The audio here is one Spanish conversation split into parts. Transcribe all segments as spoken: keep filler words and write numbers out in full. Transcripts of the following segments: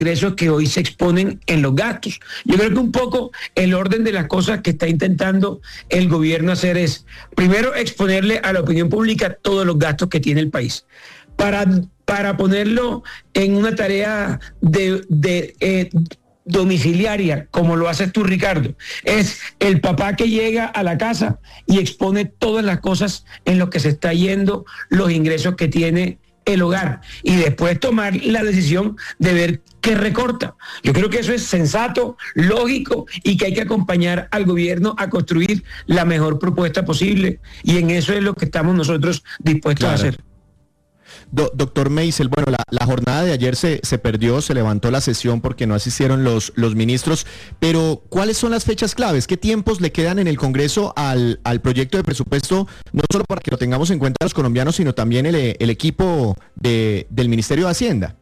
ingresos que hoy se exponen en los gastos. Yo creo que un poco el orden de las cosas que está intentando el gobierno hacer es, primero, exponerle a la opinión pública todos los gastos que tiene el país, para, para ponerlo en una tarea de, de eh, domiciliaria, como lo haces tú, Ricardo. Es el papá que llega a la casa y expone todas las cosas en lo que se está yendo, los ingresos que tiene el hogar, y después tomar la decisión de ver qué recorta. Yo creo que eso es sensato, lógico, y que hay que acompañar al gobierno a construir la mejor propuesta posible, y en eso es lo que estamos nosotros dispuestos claro. a hacer. Do, doctor Meisel, bueno, la, la jornada de ayer se, se perdió, se levantó la sesión porque no asistieron los, los ministros, pero ¿cuáles son las fechas claves? ¿Qué tiempos le quedan en el Congreso al, al proyecto de presupuesto, no solo para que lo tengamos en cuenta los colombianos, sino también el, el equipo de, del Ministerio de Hacienda?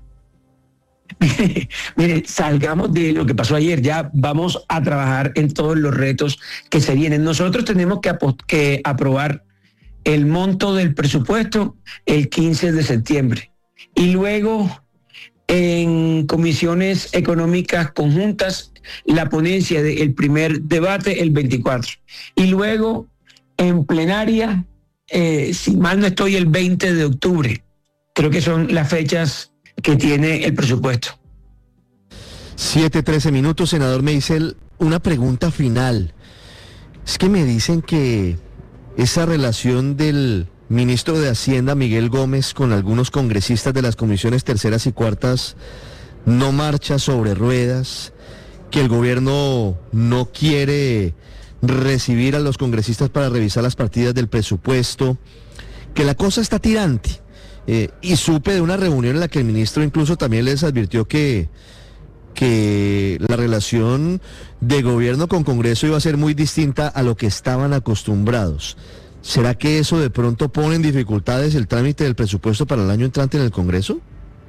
Mire, mire, salgamos de lo que pasó ayer, ya vamos a trabajar en todos los retos que se vienen. Nosotros tenemos que, que aprobar el monto del presupuesto el quince de septiembre y luego en comisiones económicas conjuntas la ponencia del primer debate el veinticuatro y luego en plenaria, eh, si mal no estoy, el veinte de octubre. Creo que son las fechas que tiene el presupuesto. siete, trece minutos, senador Meisel, una pregunta final. Es que me dicen que esa relación del ministro de Hacienda, Miguel Gómez, con algunos congresistas de las comisiones terceras y cuartas no marcha sobre ruedas, que el gobierno no quiere recibir a los congresistas para revisar las partidas del presupuesto, que la cosa está tirante. Eh, y supe de una reunión en la que el ministro incluso también les advirtió que, que la relación de gobierno con Congreso iba a ser muy distinta a lo que estaban acostumbrados. ¿Será que eso de pronto pone en dificultades el trámite del presupuesto para el año entrante en el Congreso?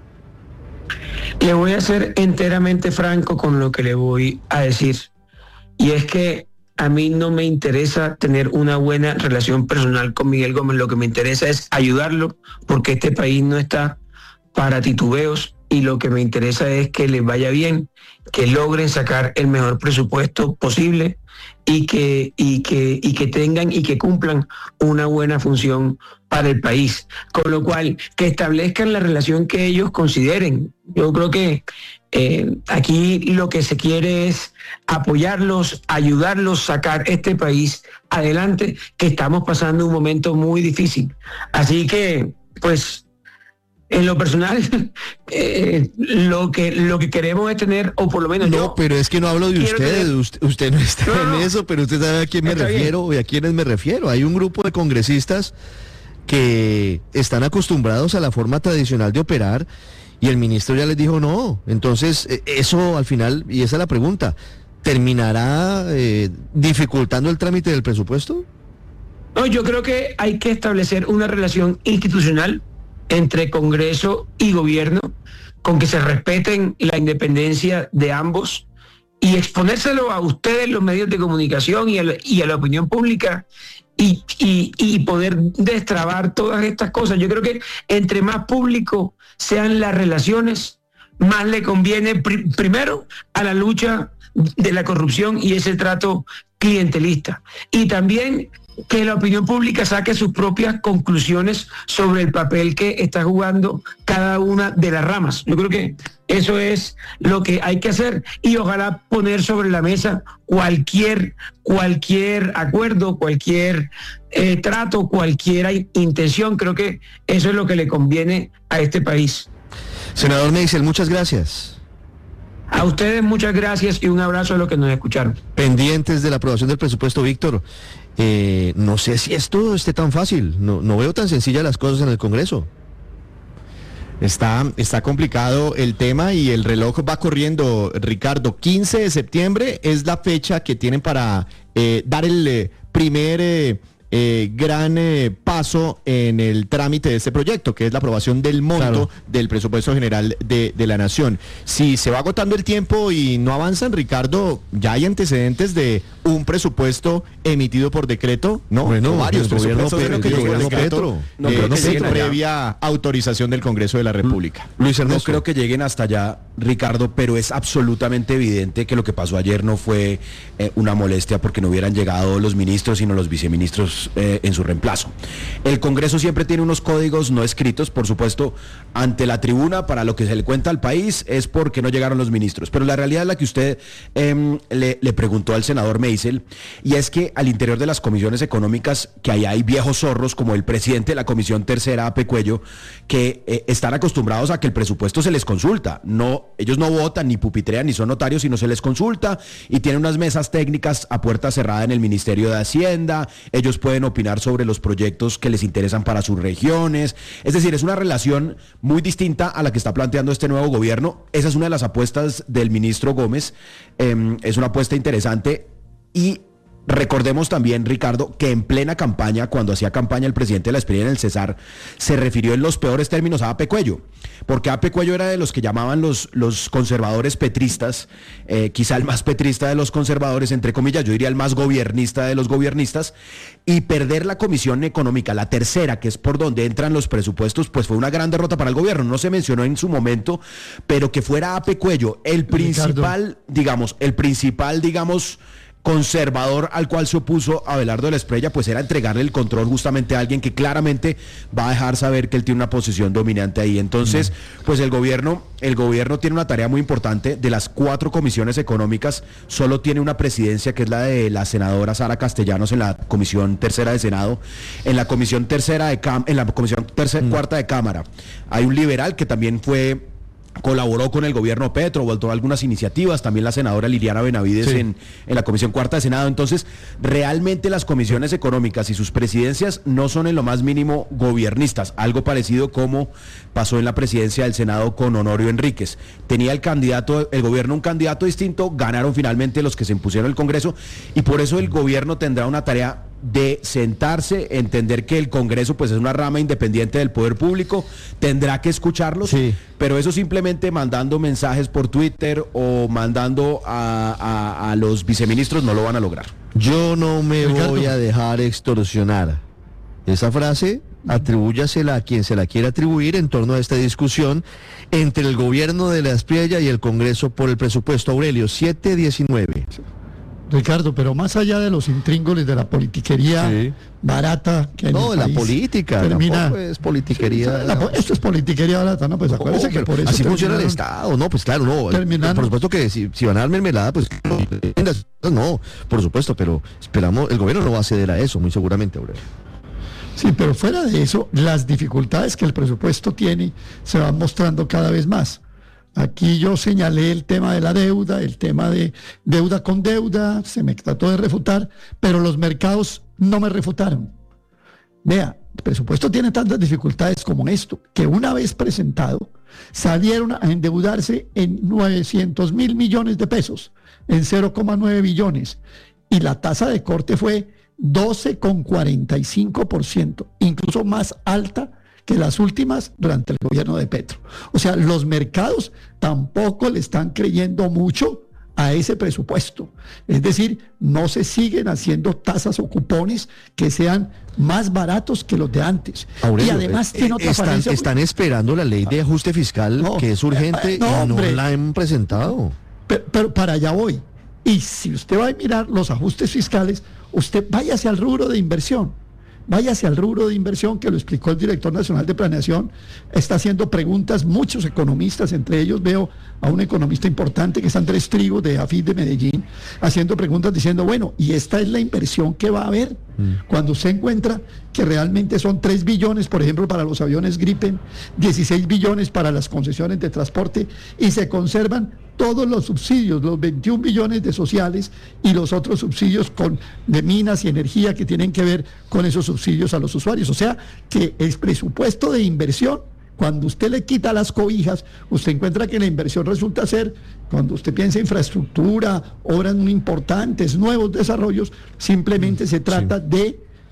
Le voy a ser enteramente franco con lo que le voy a decir. Y es que a mí no me interesa tener una buena relación personal con Miguel Gómez. Lo que me interesa es ayudarlo, porque este país no está para titubeos, y lo que me interesa es que les vaya bien, que logren sacar el mejor presupuesto posible y que, y que, y que tengan y que cumplan una buena función para el país. Con lo cual, que establezcan la relación que ellos consideren. Yo creo que eh, aquí lo que se quiere es apoyarlos, ayudarlos, sacar este país adelante, que estamos pasando un momento muy difícil. Así que, pues, en lo personal, eh, lo que lo que queremos es tener, o por lo menos no, yo... No, pero es que no hablo de ustedes, tener... usted, usted no está no, en eso, pero usted sabe a quién me refiero bien. Y a quiénes me refiero. Hay un grupo de congresistas que están acostumbrados a la forma tradicional de operar, y el ministro ya les dijo no. Entonces, eso al final, y esa es la pregunta, ¿terminará eh, dificultando el trámite del presupuesto? No, yo creo que hay que establecer una relación institucional entre Congreso y gobierno, con que se respeten la independencia de ambos, y exponérselo a ustedes, los medios de comunicación, y a la, y a la opinión pública, y, y, y poder destrabar todas estas cosas. Yo creo que entre más público sean las relaciones, más le conviene pr- primero a la lucha de la corrupción y ese trato clientelista, y también que la opinión pública saque sus propias conclusiones sobre el papel que está jugando cada una de las ramas. Yo creo que eso es lo que hay que hacer, y ojalá poner sobre la mesa cualquier, cualquier acuerdo, cualquier eh, trato, cualquier intención. Creo que eso es lo que le conviene a este país. Senador Meisel, muchas gracias. A ustedes muchas gracias y un abrazo a los que nos escucharon. Pendientes de la aprobación del presupuesto, Víctor. Eh, no sé si esto esté tan fácil, no, no veo tan sencillas las cosas en el Congreso. Está, está complicado el tema y el reloj va corriendo, Ricardo. quince de septiembre es la fecha que tienen para eh, dar el eh, primer eh, eh, gran eh, paso en el trámite de este proyecto, que es la aprobación del monto claro. del presupuesto general de, de la nación. Si se va agotando el tiempo y no avanzan, Ricardo, ya hay antecedentes de un presupuesto emitido por decreto, ¿no? Bueno, o varios presupuestos Petro, de que el gobierno Petro, no eh, creo que sin previa autorización del Congreso de la República. Luis Ernesto. No creo que lleguen hasta allá, Ricardo, pero es absolutamente evidente que lo que pasó ayer no fue eh, una molestia porque no hubieran llegado los ministros, sino los viceministros eh, en su reemplazo. El Congreso siempre tiene unos códigos no escritos, por supuesto, ante la tribuna, para lo que se le cuenta al país es porque no llegaron los ministros, pero la realidad es la que usted eh, le, le preguntó al senador Meisel, y es que al interior de las comisiones económicas, que ahí hay viejos zorros como el presidente de la Comisión Tercera, Ape Cuello, que eh, están acostumbrados a que el presupuesto se les consulta, no, ellos no votan, ni pupitrean, ni son notarios, sino se les consulta, y tienen unas mesas técnicas a puerta cerrada en el Ministerio de Hacienda, ellos pueden opinar sobre los proyectos que les interesan para sus regiones, es decir, es una relación muy distinta a la que está planteando este nuevo gobierno. Esa es una de las apuestas del ministro Gómez, eh, es una apuesta interesante. Y recordemos también, Ricardo, que en plena campaña, cuando hacía campaña el presidente de la Espriella en el Cesar, se refirió en los peores términos a Ape Cuello, porque Ape Cuello era de los que llamaban los, los conservadores petristas, eh, quizá el más petrista de los conservadores, entre comillas, yo diría el más gobiernista de los gobiernistas, y perder la Comisión Económica, la tercera, que es por donde entran los presupuestos, pues fue una gran derrota para el gobierno. No se mencionó en su momento, pero que fuera Ape Cuello el principal, Ricardo. digamos, el principal, digamos, conservador al cual se opuso Abelardo de la Espriella, pues era entregarle el control justamente a alguien que claramente va a dejar saber que él tiene una posición dominante ahí. Entonces, mm. pues el gobierno, el gobierno tiene una tarea muy importante. De las cuatro comisiones económicas, solo tiene una presidencia, que es la de la senadora Sara Castellanos en la Comisión Tercera de Senado. En la Comisión Tercera de Cam- en la Comisión Tercera, mm. Cuarta de Cámara, hay un liberal que también fue colaboró con el gobierno Petro, voltó a algunas iniciativas, también la senadora Liliana Benavides sí. en, en la Comisión Cuarta de Senado. Entonces, realmente las comisiones económicas y sus presidencias no son en lo más mínimo gobiernistas, algo parecido como pasó en la presidencia del Senado con Honorio Enríquez. Tenía el candidato, el gobierno un candidato distinto, ganaron finalmente los que se impusieron el Congreso, y por eso el gobierno tendrá una tarea de sentarse, entender que el Congreso pues es una rama independiente del poder público, tendrá que escucharlos, sí. pero eso simplemente mandando mensajes por Twitter o mandando a, a, a los viceministros no lo van a lograr. Yo no me Ricardo. voy a dejar extorsionar. Esa frase atribúyasela a quien se la quiera atribuir en torno a esta discusión entre el gobierno de la Espriella y el Congreso por el presupuesto. Aurelio, siete diecinueve. Ricardo, pero más allá de los intríngulis de la politiquería sí. barata que en no, el la país política, termina, es politiquería. Sí, la, esto es politiquería barata, ¿no? Pues acuérdense no, que por eso así funciona el Estado, no, pues claro, no. Terminando. Por supuesto que si, si van a dar mermelada, pues no, por supuesto, pero esperamos, el gobierno no va a ceder a eso, muy seguramente, Aurelio. Sí, pero fuera de eso, las dificultades que el presupuesto tiene se van mostrando cada vez más. Aquí yo señalé el tema de la deuda, el tema de deuda con deuda, se me trató de refutar, pero los mercados no me refutaron. Vea, el presupuesto tiene tantas dificultades como esto, que una vez presentado, salieron a endeudarse en novecientos mil millones de pesos, en cero coma nueve billones, y la tasa de corte fue doce coma cuarenta y cinco por ciento, incluso más alta que las últimas durante el gobierno de Petro. O sea, los mercados tampoco le están creyendo mucho a ese presupuesto. Es decir, no se siguen haciendo tasas o cupones que sean más baratos que los de antes. Aurelio, y además eh, tiene otra están, falencia. Están esperando la ley de ajuste fiscal, no, que es urgente, eh, no, y no la han presentado. Pero, pero para allá voy. Y si usted va a mirar los ajustes fiscales, usted váyase al rubro de inversión. Váyase al rubro de inversión, que lo explicó el director nacional de planeación. Está haciendo preguntas muchos economistas, entre ellos veo a un economista importante que es Andrés Trigo de AFIT de Medellín, haciendo preguntas diciendo, bueno, ¿y esta es la inversión que va a haber? Mm. Cuando se encuentra que realmente son tres billones, por ejemplo, para los aviones Gripen, dieciséis billones para las concesiones de transporte, y se conservan todos los subsidios, los veintiún billones de sociales y los otros subsidios con, de minas y energía que tienen que ver con esos subsidios a los usuarios. O sea, que el presupuesto de inversión, cuando usted le quita las cobijas, usted encuentra que la inversión resulta ser, cuando usted piensa en infraestructura, obras muy importantes, nuevos desarrollos, simplemente se trata sí. de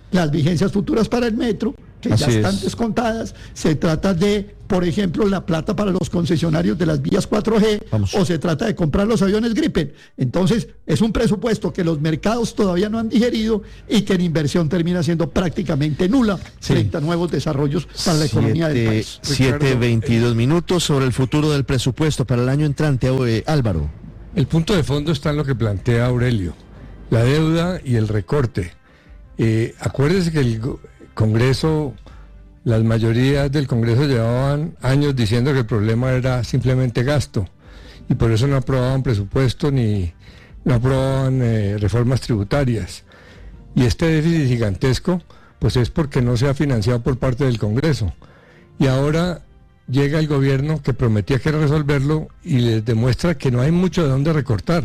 las vigencias futuras para el metro, que Así ya están es. descontadas. Se trata de, por ejemplo, la plata para los concesionarios de las vías cuatro G, Vamos. o se trata de comprar los aviones Gripen. Entonces, es un presupuesto que los mercados todavía no han digerido y que en inversión termina siendo prácticamente nula Sí. frente a nuevos desarrollos para la economía del país. siete veintidós minutos sobre el futuro del presupuesto para el año entrante, eh, Álvaro. El punto de fondo está en lo que plantea Aurelio, la deuda y el recorte. Eh, acuérdese que el go- Congreso, las mayorías del Congreso llevaban años diciendo que el problema era simplemente gasto, y por eso no aprobaban presupuesto ni no aprobaban eh, reformas tributarias. Y este déficit gigantesco, pues es porque no se ha financiado por parte del Congreso. Y ahora llega el gobierno que prometía que resolverlo y les demuestra que no hay mucho de dónde recortar.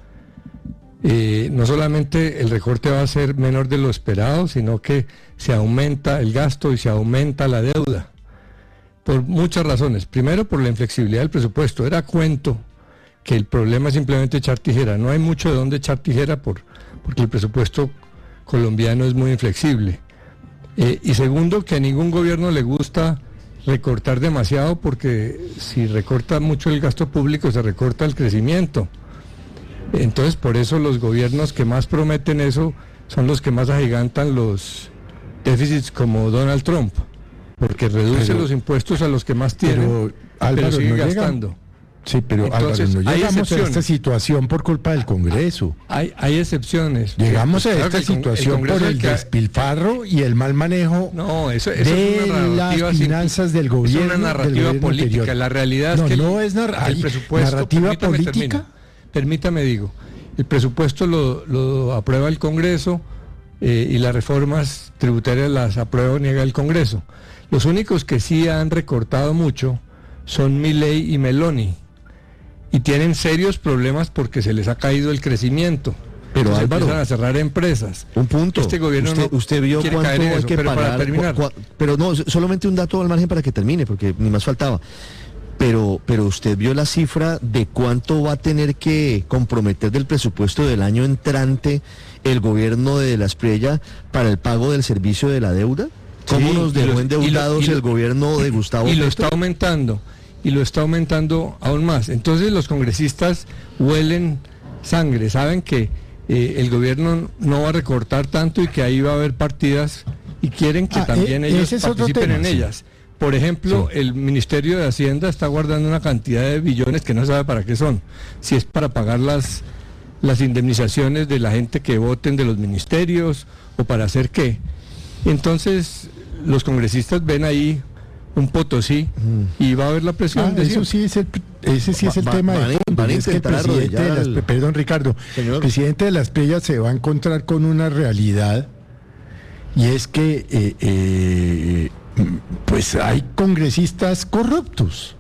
Eh, no solamente el recorte va a ser menor de lo esperado, sino que se aumenta el gasto y se aumenta la deuda. Por muchas razones. Primero, por la inflexibilidad del presupuesto. Era cuento que el problema es simplemente echar tijera. No hay mucho de dónde echar tijera por, porque el presupuesto colombiano es muy inflexible. Eh, y segundo, que a ningún gobierno le gusta recortar demasiado, porque si recorta mucho el gasto público se recorta el crecimiento. Entonces, por eso los gobiernos que más prometen eso son los que más agigantan los déficits, como Donald Trump, porque reduce Pero- los impuestos a los que más tienen, Pero, pero, Álvaro, sigue no llega- gastando. Sí, pero Entonces, Álvaro, no hay llegamos a excepciones. esta situación por culpa del Congreso. Hay, hay excepciones. Llegamos Pues a claro esta que el con- el situación Congreso por es el que- despilfarro y el mal manejo No, eso, eso de es una narrativa las simple. finanzas del gobierno. Es una del narrativa gobierno política. anterior. La realidad No, es que el- no es nar- el ay, presupuesto, narrativa permítame, política. termino. Permítame, digo, el presupuesto lo, lo aprueba el Congreso, eh, y las reformas tributarias las aprueba o niega el Congreso. Los únicos que sí han recortado mucho son Milei y Meloni, y tienen serios problemas porque se les ha caído el crecimiento. Pero, Entonces Álvaro, empiezan a cerrar empresas. Un punto. Este gobierno usted, no usted vio quiere cuánto caer en hay eso, que pero para pagar. terminar. cua- cua- pero no, solamente un dato al margen para que termine, porque ni más faltaba. Pero, pero usted vio la cifra de cuánto va a tener que comprometer del presupuesto del año entrante el gobierno de la Espriella para el pago del servicio de la deuda. ¿Cómo Sí, nos y dejó los- y lo- endeudados y lo- el gobierno de Gustavo Y lo Petro? está aumentando, y lo está aumentando aún más. Entonces los congresistas huelen sangre, saben que eh, el gobierno no va a recortar tanto y que ahí va a haber partidas, y quieren que Ah, también e- ellos ese es otro participen tema, en sí. ellas. Por ejemplo, el Ministerio de Hacienda está guardando una cantidad de billones que no sabe para qué son. Si es para pagar las, las indemnizaciones de la gente que voten de los ministerios, o para hacer qué. Entonces, los congresistas ven ahí un Potosí, y va a haber la presión Ah, de eso siempre. sí es el, ese sí es el Va- tema van a- de fondo. van a y es que el intentar presidente de arrodillar las, al- perdón, Ricardo, Señor. el presidente de las Pellas se va a encontrar con una realidad, y es que eh, eh, pues hay congresistas corruptos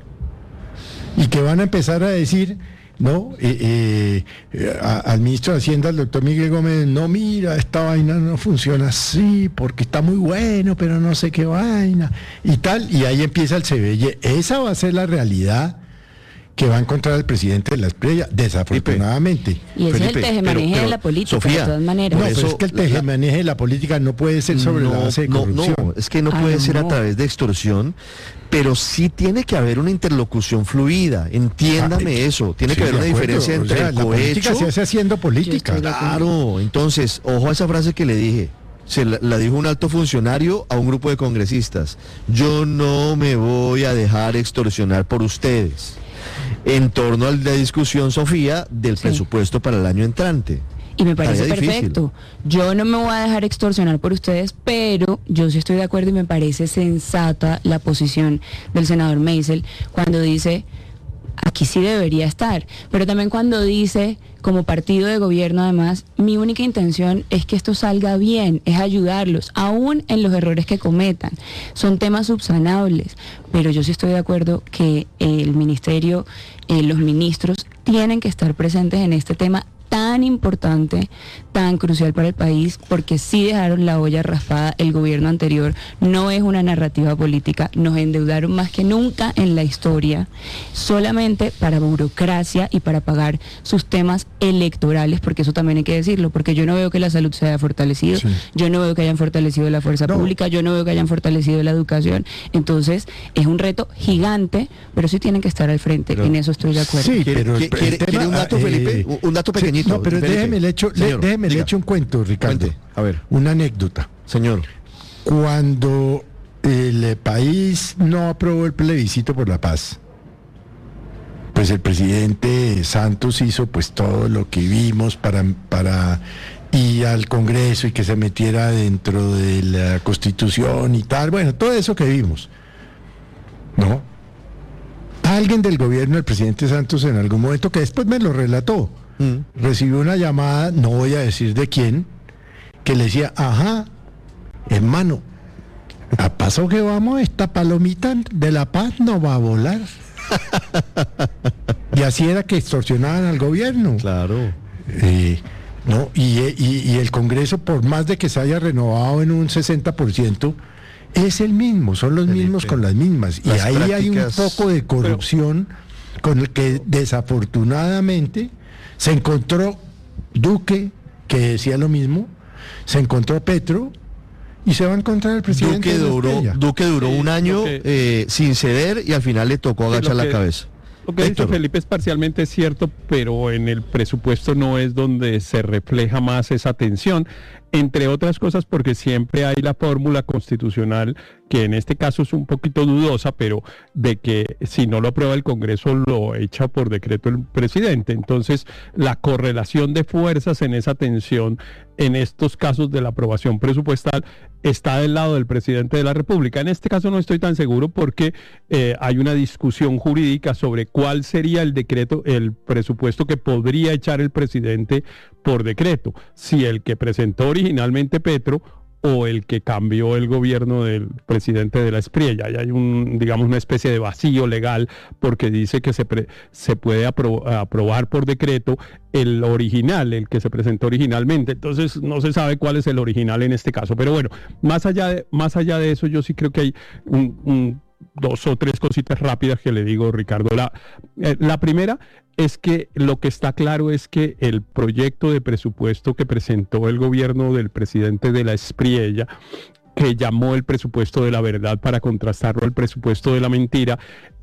y que van a empezar a decir, no, eh, eh, a- al ministro de Hacienda, el doctor Miguel Gómez, no, mira, esta vaina no funciona así porque está muy bueno, pero no sé qué vaina y tal, y ahí empieza el cebelle. Esa va a ser la realidad que va a encontrar el presidente de la Espriella, desafortunadamente. Y ese Felipe, es el tejemaneje pero- de la pero, política, Sofía, de todas maneras. No, Por pero eso es que el la- tejemaneje de la política no puede ser sobre la base de no, corrupción. no, es que no Ah, puede no. ser a través de extorsión, pero sí tiene que haber una interlocución fluida, entiéndame Ah, eso, tiene Sí, que haber de una acuerdo, diferencia o entre sea, el la política cohecho. se hace haciendo política. Yo estoy de acuerdo. Claro, entonces, ojo a esa frase que le dije. Se la, la dijo un alto funcionario a un grupo de congresistas. Yo no me voy a dejar extorsionar por ustedes. En torno a la discusión, Sofía, del Sí. presupuesto para el año entrante. Y me parece Tarea difícil. perfecto. Yo no me voy a dejar extorsionar por ustedes, pero yo sí estoy de acuerdo y me parece sensata la posición del senador Meisel cuando dice, aquí sí debería estar, pero también cuando dice, como partido de gobierno además, mi única intención es que esto salga bien, es ayudarlos, aún en los errores que cometan. Son temas subsanables, pero yo sí estoy de acuerdo que el ministerio, eh, los ministros, tienen que estar presentes en este tema tan importante, tan crucial para el país, porque sí dejaron la olla raspada el gobierno anterior. No es una narrativa política, nos endeudaron más que nunca en la historia, solamente para burocracia y para pagar sus temas electorales, porque eso también hay que decirlo, porque yo no veo que la salud se haya fortalecido, sí. Yo no veo que hayan fortalecido la fuerza no. pública, yo no veo que hayan fortalecido la educación. Entonces, es un reto gigante, pero sí tienen que estar al frente, pero, en eso estoy de acuerdo. Sí, pero ¿Quiere, quiere, tema, ¿quiere un dato, Felipe? Eh, un dato pequeñito. No, pero Felipe. déjeme le echo, Señor, déjeme le echo un cuento, Ricardo. Cuente. A ver. Una anécdota. Señor. Cuando el país no aprobó el plebiscito por la paz, pues el presidente Santos hizo pues todo lo que vimos para, para ir al Congreso y que se metiera dentro de la Constitución y tal, bueno, todo eso que vimos, ¿no? Alguien del gobierno del presidente Santos en algún momento, que después me lo relató, mm. recibió una llamada, no voy a decir de quién, que le decía, ajá, hermano, a paso que vamos, esta palomita de la paz no va a volar. Y así era que extorsionaban al gobierno. Claro. Eh, no, y, y, y el Congreso, por más de que se haya renovado en un sesenta por ciento, es el mismo, son los Felipe. mismos con las mismas. Las y ahí prácticas... hay un poco de corrupción Pero... con el que desafortunadamente se encontró Duque, que decía lo mismo, se encontró Petro, y se va a encontrar el presidente. Duque duró, Duque duró un año que, eh, sin ceder y al final le tocó agachar que, la cabeza. Lo que dice Felipe es parcialmente cierto, pero en el presupuesto no es donde se refleja más esa tensión, entre otras cosas porque siempre hay la fórmula constitucional, que en este caso es un poquito dudosa, pero de que si no lo aprueba el Congreso lo echa por decreto el presidente. Entonces, la correlación de fuerzas en esa tensión, en estos casos de la aprobación presupuestal, está del lado del presidente de la República. En este caso no estoy tan seguro porque eh, hay una discusión jurídica sobre cuál sería el decreto, el presupuesto que podría echar el presidente por decreto, si el que presentó originalmente Petro o el que cambió el gobierno del presidente de la Espriella. Y hay un, digamos, una especie de vacío legal porque dice que se, pre, se puede apro, aprobar por decreto el original, el que se presentó originalmente. Entonces no se sabe cuál es el original en este caso. Pero bueno, más allá de, más allá de eso, yo sí creo que hay un, un, dos o tres cositas rápidas que le digo, Ricardo. La, eh, la primera es que lo que está claro es que el proyecto de presupuesto que presentó el gobierno del presidente de la Espriella, que llamó el presupuesto de la verdad para contrastarlo al presupuesto de la mentira,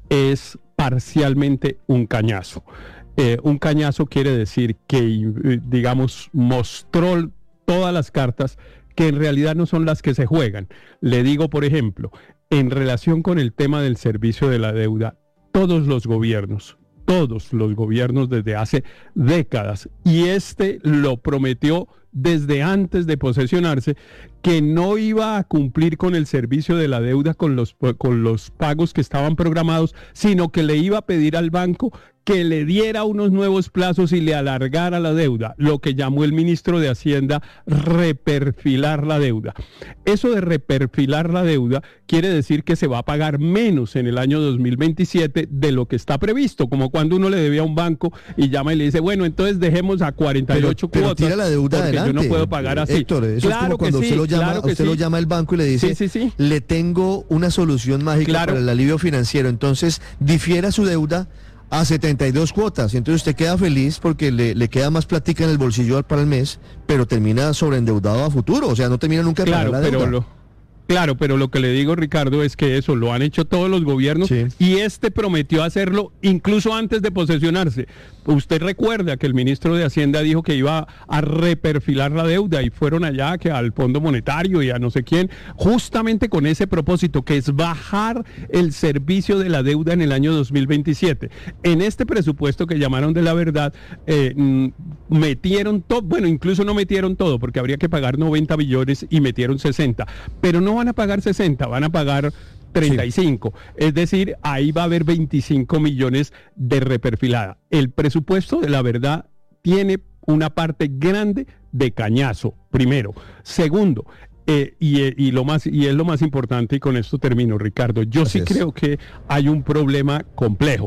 es parcialmente un cañazo. Eh, un cañazo quiere decir que, digamos, mostró todas las cartas que en realidad no son las que se juegan. Le digo, por ejemplo, en relación con el tema del servicio de la deuda, todos los gobiernos, todos los gobiernos desde hace décadas, y este lo prometió desde antes de posesionarse, que no iba a cumplir con el servicio de la deuda, con los, con los pagos que estaban programados, sino que le iba a pedir al banco que le diera unos nuevos plazos y le alargara la deuda, lo que llamó el ministro de Hacienda reperfilar la deuda. Eso de reperfilar la deuda quiere decir que se va a pagar menos en el año dos mil veintisiete de lo que está previsto, como cuando uno le debía a un banco y llama y le dice, bueno, entonces dejemos a cuarenta y ocho pero, pero cuotas, tira la deuda porque adelante, yo no puedo pagar así. Héctor, eso claro es como cuando que usted, sí, lo, llama, claro que usted sí. lo llama al banco y le dice, sí, sí, sí. le tengo una solución mágica claro. para el alivio financiero, entonces difiera su deuda a setenta y dos cuotas, y entonces usted queda feliz porque le, le queda más plática en el bolsillo para el mes, pero termina sobreendeudado a futuro, o sea, no termina nunca de claro, pagar la deuda. Pero lo... Claro, pero lo que le digo, Ricardo, es que eso lo han hecho todos los gobiernos, sí. Y este prometió hacerlo incluso antes de posesionarse. Usted recuerda que el ministro de Hacienda dijo que iba a reperfilar la deuda y fueron allá que al Fondo Monetario y a no sé quién, justamente con ese propósito, que es bajar el servicio de la deuda en el año dos mil veintisiete. En este presupuesto que llamaron de la verdad, eh, metieron todo, bueno, incluso no metieron todo, porque habría que pagar noventa billones y metieron sesenta, pero no van a pagar sesenta, van a pagar treinta y cinco, sí. Es decir, ahí va a haber veinticinco millones de reperfilada. El presupuesto de la verdad tiene una parte grande de cañazo, primero. Segundo, eh, y, y, lo más, y es lo más importante, y con esto termino, Ricardo, yo Así sí es. creo que hay un problema complejo.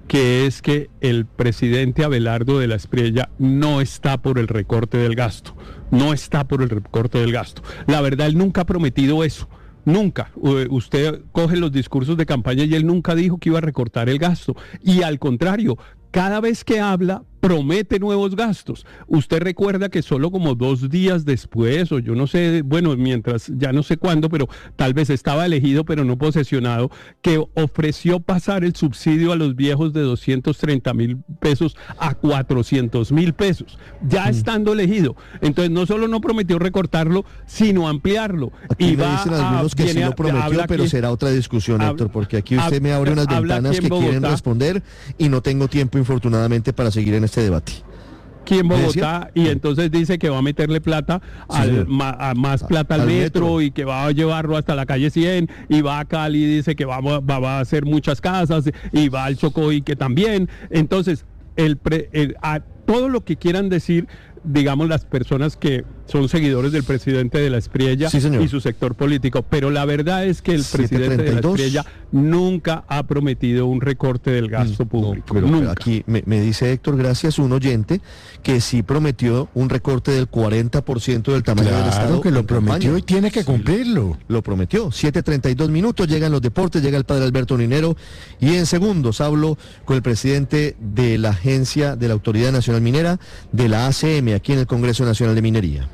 que es que el presidente Abelardo de la Espriella no está por el recorte del gasto, no está por el recorte del gasto. La verdad, él nunca ha prometido eso. Nunca. Usted coge los discursos de campaña y él nunca dijo que iba a recortar el gasto. Y al contrario, cada vez que habla, promete nuevos gastos. Usted recuerda que solo como dos días después, o yo no sé, bueno, mientras, ya no sé cuándo, pero tal vez estaba elegido, pero no posesionado, que ofreció pasar el subsidio a los viejos de doscientos treinta mil pesos a cuatrocientos mil pesos, ya mm. estando elegido. Entonces, no solo no prometió recortarlo, sino ampliarlo. Aquí y me va dicen algunos a, que sí lo prometió, pero aquí, será otra discusión, habla, Héctor, porque aquí usted me abre unas ventanas que quieren responder y no tengo tiempo, infortunadamente, para seguir en este debate. Aquí en Bogotá, y entonces dice que va a meterle plata, al, sí, ma, a más plata al, al metro, metro y que va a llevarlo hasta la calle cien, y va a Cali, dice que va, va, va a hacer muchas casas, y va al Chocó y que también. Entonces, el, pre, el a todo lo que quieran decir, digamos, las personas que son seguidores del presidente de la Espriella, sí, y su sector político, pero la verdad es que el presidente de la Espriella nunca ha prometido un recorte del gasto mm, público. No, pero, nunca. Pero aquí me, me dice Héctor, gracias, un oyente, que sí prometió un recorte del cuarenta por ciento del tamaño claro del Estado. Claro que lo prometió campaña. Y tiene que cumplirlo. Sí, lo prometió. siete treinta y dos minutos, llegan los deportes, llega el padre Alberto Linero, y en segundos hablo con el presidente de la agencia de la Autoridad Nacional Minera, de la A C M, aquí en el Congreso Nacional de Minería.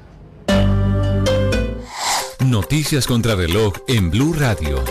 Noticias contra reloj en Blue Radio.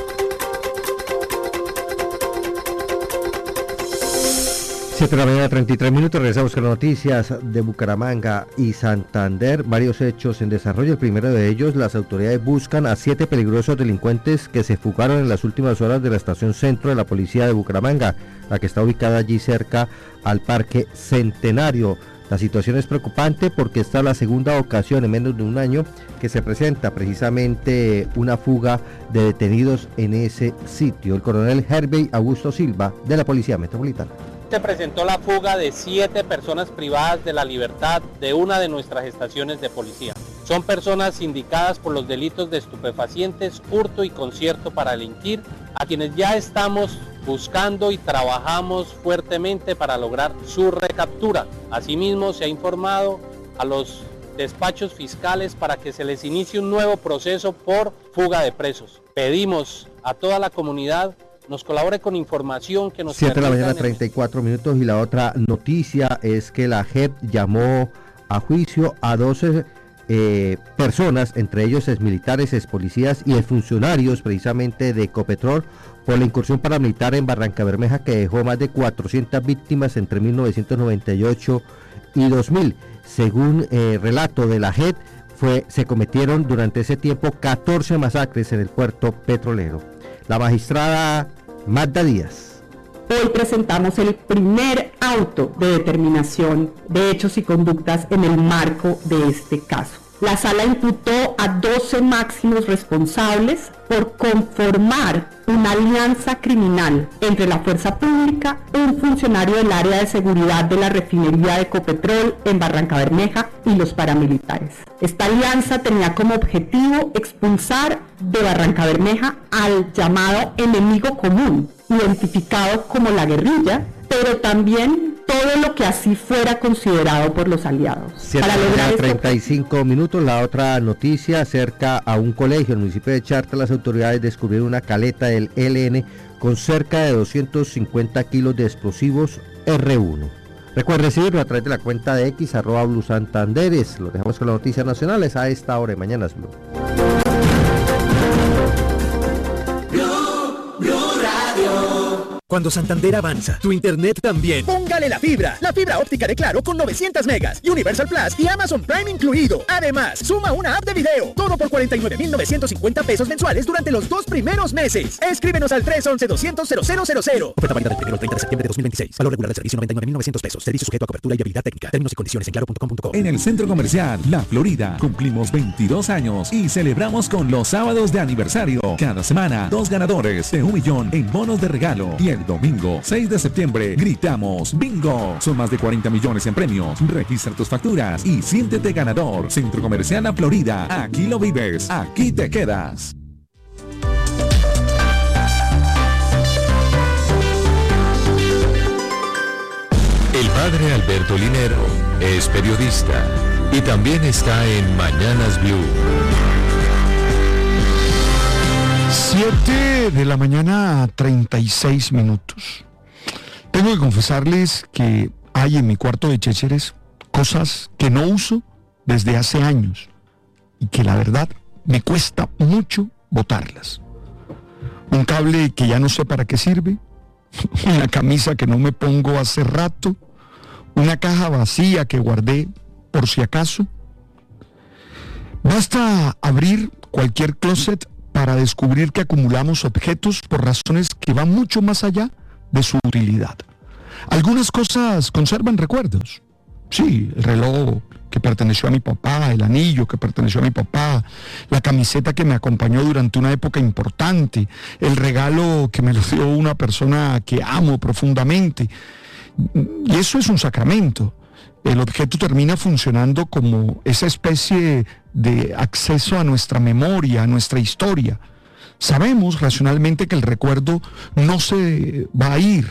siete de la mañana, treinta y tres minutos, regresamos con las noticias de Bucaramanga y Santander. Varios hechos en desarrollo. El primero de ellos, las autoridades buscan a siete peligrosos delincuentes que se fugaron en las últimas horas de la estación centro de la policía de Bucaramanga, la que está ubicada allí cerca al Parque Centenario. La situación es preocupante porque esta es la segunda ocasión en menos de un año que se presenta precisamente una fuga de detenidos en ese sitio. El coronel Hervey Augusto Silva, de la Policía Metropolitana. Se presentó la fuga de siete personas privadas de la libertad de una de nuestras estaciones de policía. Son personas indicadas por los delitos de estupefacientes, hurto y concierto para delinquir, a quienes ya estamos buscando y trabajamos fuertemente para lograr su recaptura. Asimismo, se ha informado a los despachos fiscales para que se les inicie un nuevo proceso por fuga de presos. Pedimos a toda la comunidad nos colabore con información que nos siete de la mañana, treinta y cuatro minutos, y la otra noticia es que la J E P llamó a juicio a doce eh, personas, entre ellos exmilitares, expolicías y exfuncionarios precisamente de Ecopetrol, por la incursión paramilitar en Barrancabermeja que dejó más de cuatrocientas víctimas entre mil novecientos noventa y ocho y dos mil. Según eh, relato de la J E P, fue, se cometieron durante ese tiempo catorce masacres en el puerto petrolero. La magistrada Magda Díaz. Hoy presentamos el primer auto de determinación de hechos y conductas en el marco de este caso. La sala imputó a doce máximos responsables por conformar una alianza criminal entre la fuerza pública, un funcionario del área de seguridad de la refinería de Ecopetrol en Barrancabermeja y los paramilitares. Esta alianza tenía como objetivo expulsar de Barrancabermeja al llamado enemigo común, identificado como la guerrilla, pero también todo lo que así fuera considerado por los aliados. Para lograr treinta y cinco esto... minutos, la otra noticia, cerca a un colegio, en el municipio de Charta, las autoridades descubrieron una caleta del E L N con cerca de doscientos cincuenta kilos de explosivos R uno. Recuerde recibirlo a través de la cuenta de X, arroba Blue Santanderes. Lo dejamos con las noticias nacionales a esta hora de Mañanas Blue. Cuando Santander avanza, tu internet también. Póngale la fibra, la fibra óptica de Claro con novecientos megas, Universal Plus y Amazon Prime incluido. Además, suma una app de video, todo por cuarenta y nueve mil novecientos cincuenta pesos mensuales durante los dos primeros meses. Escríbenos al tres once, doscientos, cero cero cero cero. Oferta válida del primero al treinta de septiembre de dos mil veintiséis. Valor regular del servicio noventa y nueve mil novecientos pesos. Servicio sujeto a cobertura y habilidad técnica. Términos y condiciones en claro punto com punto co. En el Centro Comercial La Florida cumplimos veintidós años y celebramos con los sábados de aniversario. Cada semana, dos ganadores de un millón en bonos de regalo. Y el domingo, seis de septiembre, gritamos ¡Bingo! Son más de cuarenta millones en premios. Registra tus facturas y siéntete ganador. Centro Comercial La Florida. Aquí lo vives. Aquí te quedas. El padre Alberto Linero es periodista y también está en Mañanas Blue. siete de la mañana, treinta y seis minutos. Tengo que confesarles que hay en mi cuarto de chécheres cosas que no uso desde hace años y que la verdad me cuesta mucho botarlas. Un cable que ya no sé para qué sirve, una camisa que no me pongo hace rato, una caja vacía que guardé por si acaso. Basta abrir cualquier closet para descubrir que acumulamos objetos por razones que van mucho más allá de su utilidad. Algunas cosas conservan recuerdos. Sí, el reloj que perteneció a mi papá, el anillo que perteneció a mi papá, la camiseta que me acompañó durante una época importante, el regalo que me lo dio una persona que amo profundamente. Y eso es un sacramento. El objeto termina funcionando como esa especie de acceso a nuestra memoria, a nuestra historia. Sabemos racionalmente que el recuerdo no se va a ir,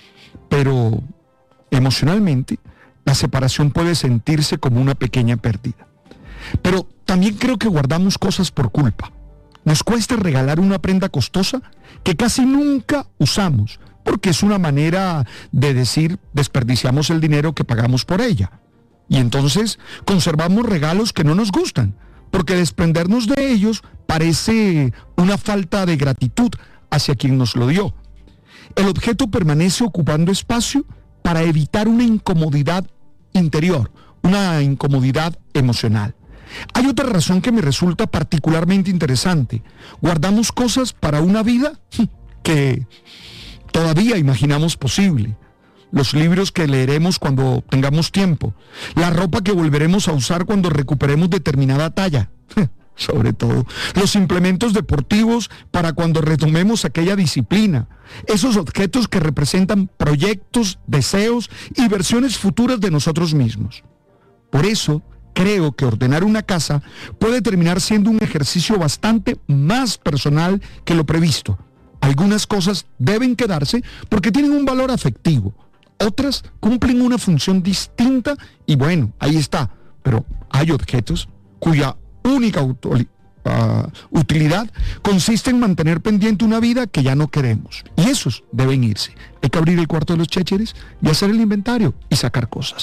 pero emocionalmente la separación puede sentirse como una pequeña pérdida. Pero también creo que guardamos cosas por culpa. Nos cuesta regalar una prenda costosa que casi nunca usamos, porque es una manera de decir desperdiciamos el dinero que pagamos por ella. Y entonces conservamos regalos que no nos gustan, porque desprendernos de ellos parece una falta de gratitud hacia quien nos lo dio. El objeto permanece ocupando espacio para evitar una incomodidad interior, una incomodidad emocional. Hay otra razón que me resulta particularmente interesante. Guardamos cosas para una vida que todavía imaginamos posible. Los libros que leeremos cuando tengamos tiempo. La ropa que volveremos a usar cuando recuperemos determinada talla. Sobre todo, los implementos deportivos para cuando retomemos aquella disciplina. Esos objetos que representan proyectos, deseos y versiones futuras de nosotros mismos. Por eso, creo que ordenar una casa puede terminar siendo un ejercicio bastante más personal que lo previsto. Algunas cosas deben quedarse porque tienen un valor afectivo. Otras cumplen una función distinta y bueno, ahí está. Pero hay objetos cuya única utoli- uh, utilidad consiste en mantener pendiente una vida que ya no queremos. Y esos deben irse. Hay que abrir el cuarto de los chécheres y hacer el inventario y sacar cosas.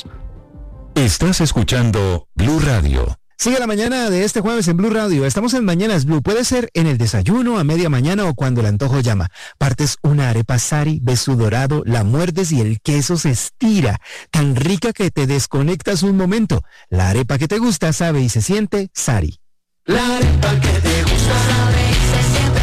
Estás escuchando Blue Radio. Sigue la mañana de este jueves en Blue Radio. Estamos en Mañanas Blue. Puede ser en el desayuno, a media mañana o cuando el antojo llama. Partes una arepa Sari, ves su dorado, la muerdes y el queso se estira. Tan rica que te desconectas un momento. La arepa que te gusta sabe y se siente Sari. La arepa que te gusta sabe y se siente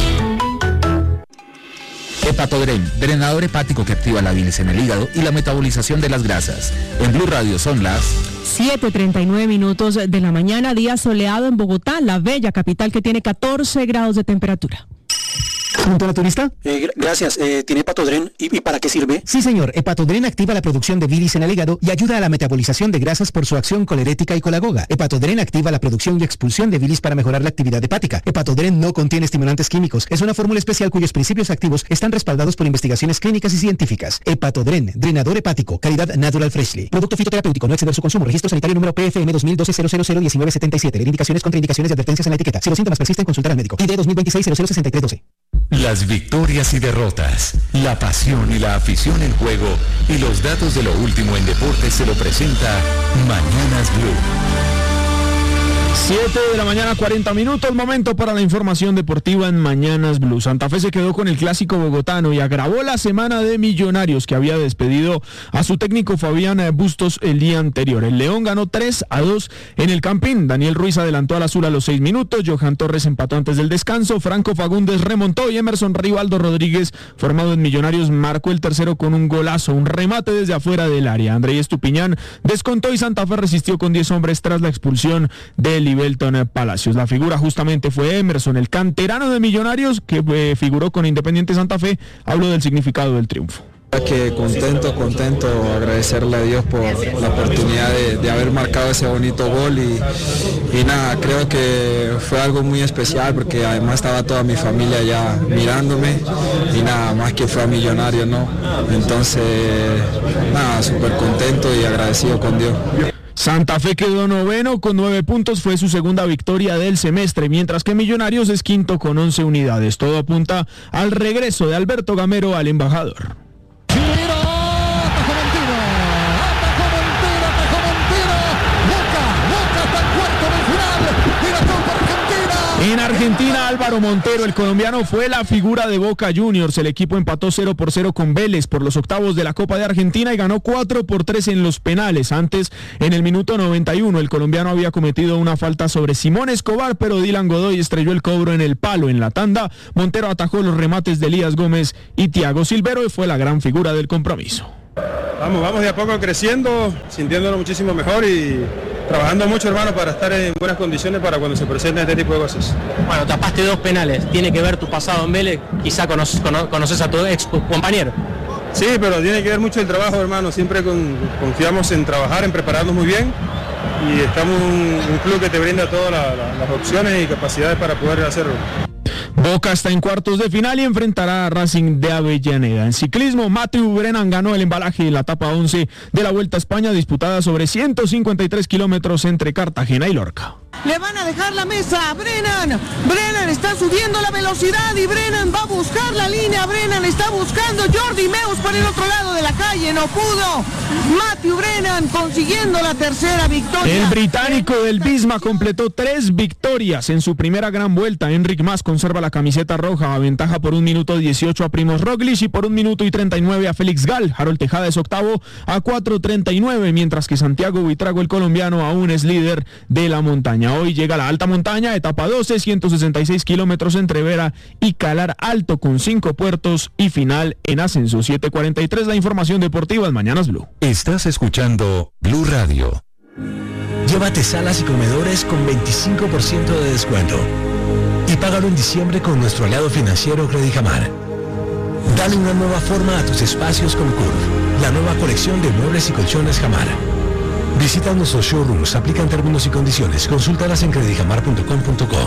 Sari. Hepatodren, drenador hepático que activa la bilis en el hígado y la metabolización de las grasas. En Blue Radio son las siete treinta y nueve minutos de la mañana, día soleado en Bogotá, la bella capital que tiene catorce grados de temperatura. ¿Punto naturista? Eh, gracias. Eh, ¿Tiene Hepatodren? ¿Y, ¿Y para qué sirve? Sí, señor. Hepatodren activa la producción de bilis en el hígado y ayuda a la metabolización de grasas por su acción colerética y colagoga. Hepatodren activa la producción y expulsión de bilis para mejorar la actividad hepática. Hepatodren no contiene estimulantes químicos. Es una fórmula especial cuyos principios activos están respaldados por investigaciones clínicas y científicas. Hepatodren, drenador hepático, calidad Natural Freshly. Producto fitoterapéutico, no exceder su consumo. Registro sanitario número P F M dos mil doce cero cero cero diecinueve setenta y siete. Leer indicaciones, contraindicaciones y advertencias en la etiqueta. Si los síntomas persisten, consultar al médico. I D dos mil veintiséis cero cero sesenta y tres doce. Las victorias y derrotas, la pasión y la afición en juego y los datos de lo último en deportes se lo presenta Mañanas Blue. siete de la mañana, cuarenta minutos, momento para la información deportiva en Mañanas Blue. Santa Fe se quedó con el clásico bogotano y agravó la semana de Millonarios, que había despedido a su técnico Fabián Bustos el día anterior. El León ganó tres a dos en el Campín. Daniel Ruiz adelantó al azul a los seis minutos, Johan Torres empató antes del descanso, Franco Fagundes remontó y Emerson Rivaldo Rodríguez, formado en Millonarios, marcó el tercero con un golazo, un remate desde afuera del área. Andrés Estupiñán descontó y Santa Fe resistió con diez hombres tras la expulsión del Libelton Palacios. La figura justamente fue Emerson, el canterano de Millonarios que eh, figuró con Independiente Santa Fe. Habló del significado del triunfo. Que contento, contento, agradecerle a Dios por la oportunidad de, de haber marcado ese bonito gol y, y nada, creo que fue algo muy especial porque además estaba toda mi familia ya mirándome y nada, más que fue a Millonarios, ¿no? Entonces, nada, súper contento y agradecido con Dios. Santa Fe quedó noveno con nueve puntos, fue su segunda victoria del semestre, mientras que Millonarios es quinto con once unidades. Todo apunta al regreso de Alberto Gamero al embajador. En Argentina, Álvaro Montero, el colombiano, fue la figura de Boca Juniors. El equipo empató cero por cero con Vélez por los octavos de la Copa de Argentina y ganó cuatro por tres en los penales. Antes, en el minuto noventa y uno, el colombiano había cometido una falta sobre Simón Escobar, pero Dylan Godoy estrelló el cobro en el palo. En la tanda, Montero atajó los remates de Elías Gómez y Thiago Silvero y fue la gran figura del compromiso. Vamos, vamos de a poco creciendo, sintiéndonos muchísimo mejor y trabajando mucho, hermano, para estar en buenas condiciones para cuando se presenten este tipo de cosas. Bueno, tapaste dos penales, tiene que ver tu pasado en Vélez, quizá conoces, conoces a tu ex compañero. Sí, pero tiene que ver mucho el trabajo, hermano, siempre con, confiamos en trabajar, en prepararnos muy bien y estamos en un, un club que te brinda todas la, la, las opciones y capacidades para poder hacerlo. Boca está en cuartos de final y enfrentará a Racing de Avellaneda. En ciclismo, Matthew Brennan ganó el embalaje de la etapa once de la Vuelta a España, disputada sobre ciento cincuenta y tres kilómetros entre Cartagena y Lorca. Le van a dejar la mesa a Brennan. Brennan está subiendo la velocidad y Brennan va a buscar la línea. Brennan está buscando Jordi Meus por el otro lado de la calle. No pudo. Matthew Brennan consiguiendo la tercera victoria. El británico del Bisma completó tres victorias en su primera gran vuelta. Enric Mas conserva la camiseta roja. Aventaja por un minuto dieciocho a Primoz Roglic y por un minuto y treinta y nueve a Félix Gal. Harold Tejada es octavo a cuatro treinta y nueve, mientras que Santiago Buitrago, el colombiano, aún es líder de la montaña. Hoy llega la alta montaña, etapa doce, ciento sesenta y seis kilómetros entre Vera y Calar Alto con cinco puertos y final en ascenso. siete cuarenta y tres, la información deportiva en Mañanas Blue. Estás escuchando Blue Radio. Llévate salas y comedores con veinticinco por ciento de descuento y págalo en diciembre con nuestro aliado financiero Credijamar. Dale una nueva forma a tus espacios con Curve, la nueva colección de muebles y colchones Jamar. Visita nuestros showrooms, aplican términos y condiciones. Consúltalas en credijamar punto com punto co.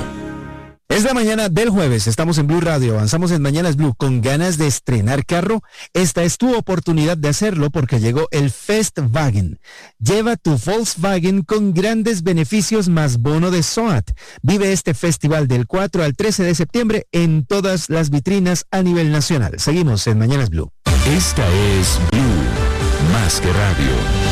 Es la mañana del jueves, estamos en Blue Radio, avanzamos en Mañanas Blue con ganas de estrenar carro. Esta es tu oportunidad de hacerlo porque llegó el Festwagen. Lleva tu Volkswagen con grandes beneficios más bono de S O A T. Vive este festival del cuatro al trece de septiembre en todas las vitrinas a nivel nacional. Seguimos en Mañanas Blue. Esta es Blue, más que radio.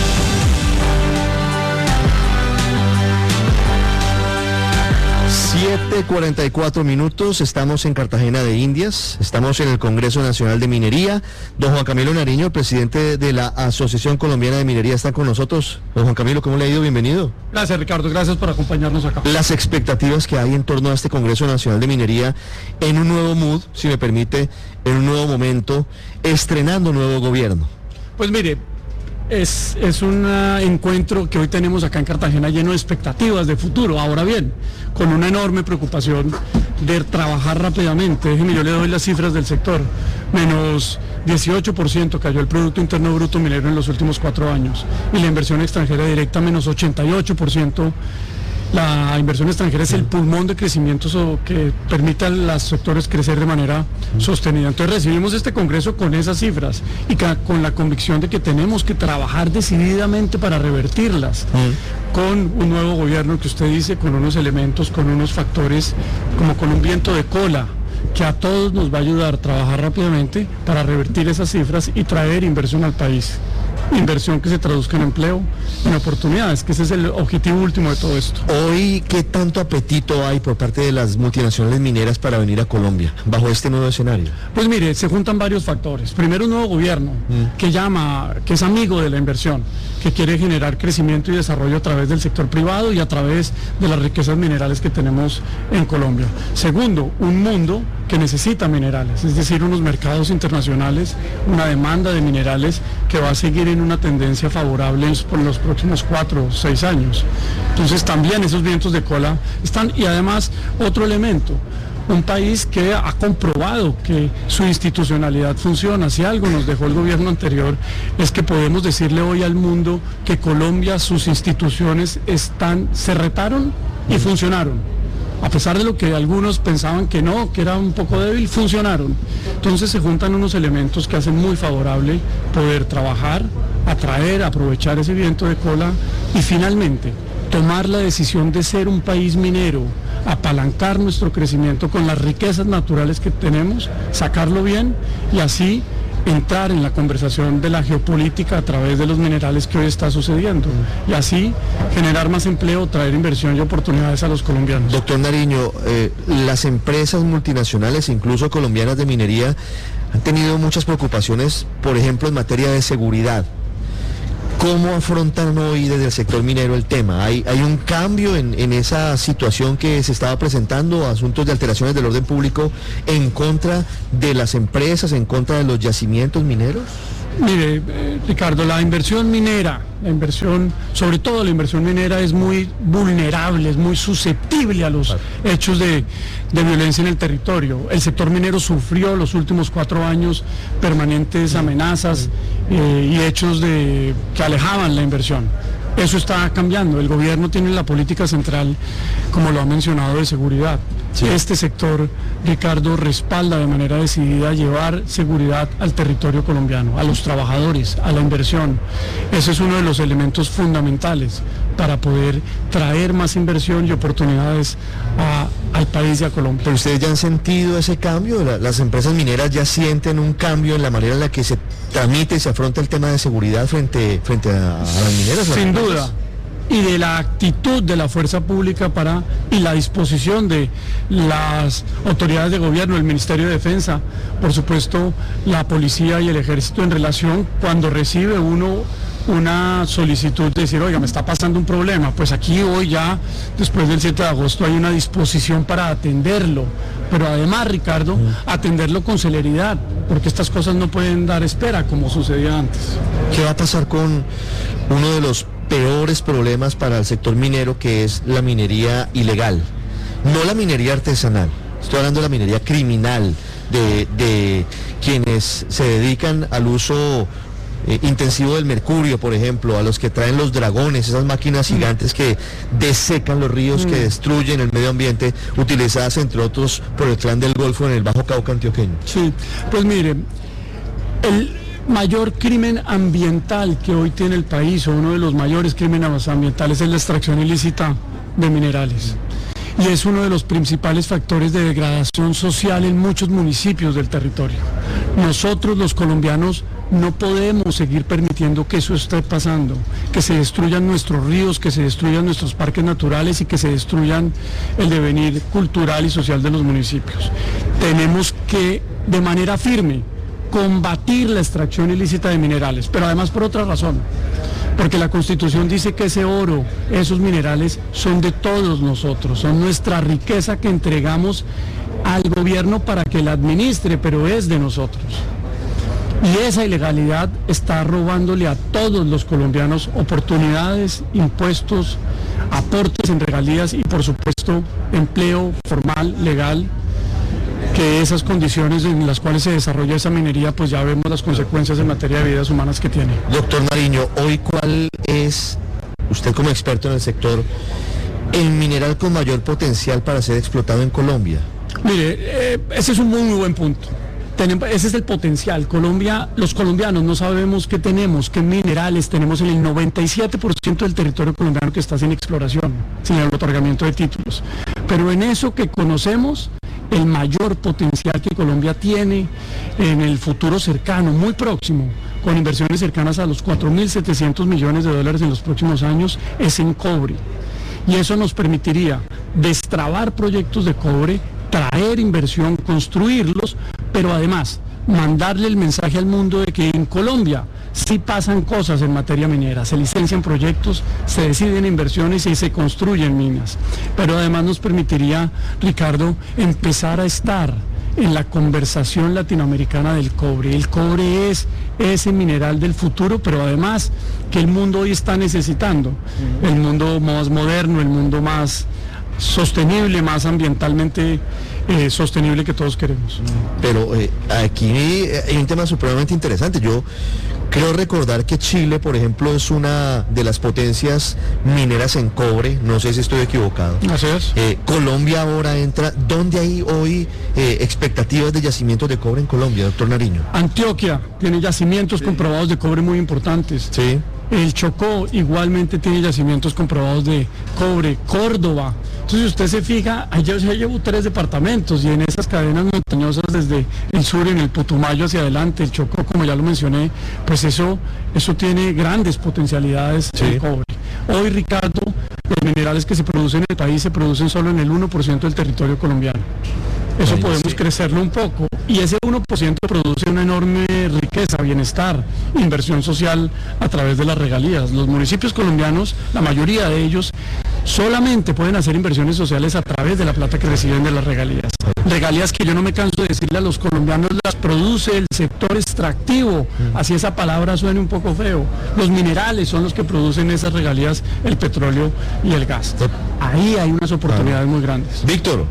siete cuarenta y cuatro minutos, estamos en Cartagena de Indias, estamos en el Congreso Nacional de Minería. Don Juan Camilo Nariño, el presidente de la Asociación Colombiana de Minería, está con nosotros. Don Juan Camilo, ¿cómo le ha ido? Bienvenido. Gracias, Ricardo, gracias por acompañarnos acá. Las expectativas que hay en torno a este Congreso Nacional de Minería en un nuevo mood, si me permite, en un nuevo momento, estrenando nuevo gobierno. Pues mire, Es, es un uh, encuentro que hoy tenemos acá en Cartagena lleno de expectativas de futuro. Ahora bien, con una enorme preocupación de trabajar rápidamente. Déjeme, yo le doy las cifras del sector. Menos dieciocho por ciento cayó el Producto Interno Bruto minero en los últimos cuatro años. Y la inversión extranjera directa menos ochenta y ocho por ciento. La inversión extranjera es el pulmón de crecimiento so, que permite a los sectores crecer de manera sostenida. Entonces recibimos este Congreso con esas cifras y ca, con la convicción de que tenemos que trabajar decididamente para revertirlas, mm. con un nuevo gobierno que usted dice, con unos elementos, con unos factores, como con un viento de cola, que a todos nos va a ayudar a trabajar rápidamente para revertir esas cifras y traer inversión al país. Inversión que se traduzca en empleo, en oportunidades, que ese es el objetivo último de todo esto. Hoy, ¿qué tanto apetito hay por parte de las multinacionales mineras para venir a Colombia, bajo este nuevo escenario? Pues mire, se juntan varios factores. Primero, un nuevo gobierno mm. que llama, que es amigo de la inversión, que quiere generar crecimiento y desarrollo a través del sector privado y a través de las riquezas minerales que tenemos en Colombia. Segundo, un mundo que necesita minerales, es decir, unos mercados internacionales, una demanda de minerales que va a seguir en una tendencia favorable por los próximos cuatro o seis años. Entonces también esos vientos de cola están, y además otro elemento, un país que ha comprobado que su institucionalidad funciona. Si algo nos dejó el gobierno anterior es que podemos decirle hoy al mundo que Colombia, sus instituciones están, se retaron y funcionaron. A pesar de lo que algunos pensaban que no, que era un poco débil, funcionaron. Entonces se juntan unos elementos que hacen muy favorable poder trabajar, atraer, aprovechar ese viento de cola y finalmente tomar la decisión de ser un país minero, apalancar nuestro crecimiento con las riquezas naturales que tenemos, sacarlo bien y así entrar en la conversación de la geopolítica a través de los minerales que hoy está sucediendo y así generar más empleo, traer inversión y oportunidades a los colombianos. Doctor Nariño, eh, las empresas multinacionales, incluso colombianas de minería, han tenido muchas preocupaciones, por ejemplo, en materia de seguridad. ¿Cómo afrontan hoy desde el sector minero el tema? ¿Hay, hay un cambio en, en esa situación que se estaba presentando, asuntos de alteraciones del orden público en contra de las empresas, en contra de los yacimientos mineros? Mire, eh, Ricardo, la inversión minera, la inversión, sobre todo la inversión minera es muy vulnerable, es muy susceptible a los hechos de, de violencia en el territorio. El sector minero sufrió los últimos cuatro años permanentes amenazas eh, y hechos de, que alejaban la inversión. Eso está cambiando. El gobierno tiene la política central, como lo ha mencionado, de seguridad. Sí. Este sector, Ricardo, respalda de manera decidida llevar seguridad al territorio colombiano, a los trabajadores, a la inversión. Ese es uno de los elementos fundamentales para poder traer más inversión y oportunidades a, al país y a Colombia. ¿Pero ustedes ya han sentido ese cambio? La, ¿Las empresas mineras ya sienten un cambio en la manera en la que se tramite y se afronta el tema de seguridad frente, frente a, a las mineras? Sin duda. Y de la actitud de la fuerza pública para y la disposición de las autoridades de gobierno, el Ministerio de Defensa, por supuesto la policía y el ejército en relación cuando recibe uno una solicitud de decir, oiga, me está pasando un problema, pues aquí hoy ya, después del siete de agosto, hay una disposición para atenderlo, pero además, Ricardo, atenderlo con celeridad, porque estas cosas no pueden dar espera como sucedía antes. ¿Qué va a pasar con uno de los peores problemas para el sector minero, que es la minería ilegal? No la minería artesanal, estoy hablando de la minería criminal, de, de quienes se dedican al uso eh, intensivo del mercurio, por ejemplo, a los que traen los dragones, esas máquinas gigantes que desecan los ríos, mm. que destruyen el medio ambiente, utilizadas entre otros por el Clan del Golfo en el Bajo Cauca antioqueño. Sí, pues mire, el mayor crimen ambiental que hoy tiene el país, o uno de los mayores crímenes ambientales, es la extracción ilícita de minerales. Y es uno de los principales factores de degradación social en muchos municipios del territorio. Nosotros los colombianos no podemos seguir permitiendo que eso esté pasando, que se destruyan nuestros ríos, que se destruyan nuestros parques naturales y que se destruyan el devenir cultural y social de los municipios. Tenemos que, de manera firme, combatir la extracción ilícita de minerales, pero además por otra razón, porque la Constitución dice que ese oro, esos minerales son de todos nosotros, son nuestra riqueza que entregamos al gobierno para que la administre, pero es de nosotros. Y esa ilegalidad está robándole a todos los colombianos oportunidades, impuestos, aportes en regalías y por supuesto empleo formal, legal, que esas condiciones en las cuales se desarrolla esa minería, pues ya vemos las consecuencias en materia de vidas humanas que tiene. Doctor Nariño, hoy ¿cuál es, usted como experto en el sector, el mineral con mayor potencial para ser explotado en Colombia? Mire, eh, ese es un muy, muy buen punto. Tenemos, ese es el potencial. Colombia, los colombianos no sabemos qué tenemos, qué minerales tenemos en el noventa y siete por ciento del territorio colombiano que está sin exploración, sin el otorgamiento de títulos. Pero en eso que conocemos, el mayor potencial que Colombia tiene en el futuro cercano, muy próximo, con inversiones cercanas a los cuatro mil setecientos millones de dólares en los próximos años, es en cobre. Y eso nos permitiría destrabar proyectos de cobre, traer inversión, construirlos, pero además mandarle el mensaje al mundo de que en Colombia sí pasan cosas en materia minera, se licencian proyectos, se deciden inversiones y se construyen minas. Pero además nos permitiría, Ricardo, empezar a estar en la conversación latinoamericana del cobre. El cobre es ese mineral del futuro, pero además que el mundo hoy está necesitando. El mundo más moderno, el mundo más sostenible, más ambientalmente eh, sostenible que todos queremos. Pero eh, aquí hay un tema supremamente interesante. Yo creo recordar que Chile, por ejemplo, es una de las potencias mineras en cobre, no sé si estoy equivocado. Así es. Eh, Colombia ahora entra, ¿dónde hay hoy eh, expectativas de yacimientos de cobre en Colombia, doctor Nariño? Antioquia tiene yacimientos comprobados de cobre muy importantes. Sí. El Chocó igualmente tiene yacimientos comprobados de cobre. Córdoba. Entonces, si usted se fija, yo ya llevo tres departamentos y en esas cadenas montañosas desde el sur, en el Putumayo hacia adelante, el Chocó, como ya lo mencioné, pues eso, eso tiene grandes potencialidades sí. de cobre. Hoy, Ricardo, los minerales que se producen en el país se producen solo en el uno por ciento del territorio colombiano. Eso Ay, podemos sí. crecerlo un poco, y ese uno por ciento produce una enorme riqueza, bienestar, inversión social a través de las regalías. Los municipios colombianos, la mayoría de ellos, solamente pueden hacer inversiones sociales a través de la plata que reciben de las regalías. Regalías que yo no me canso de decirle a los colombianos, las produce el sector extractivo, así esa palabra suene un poco feo. Los minerales son los que producen esas regalías, el petróleo y el gas. Ahí hay unas oportunidades muy grandes. Víctor.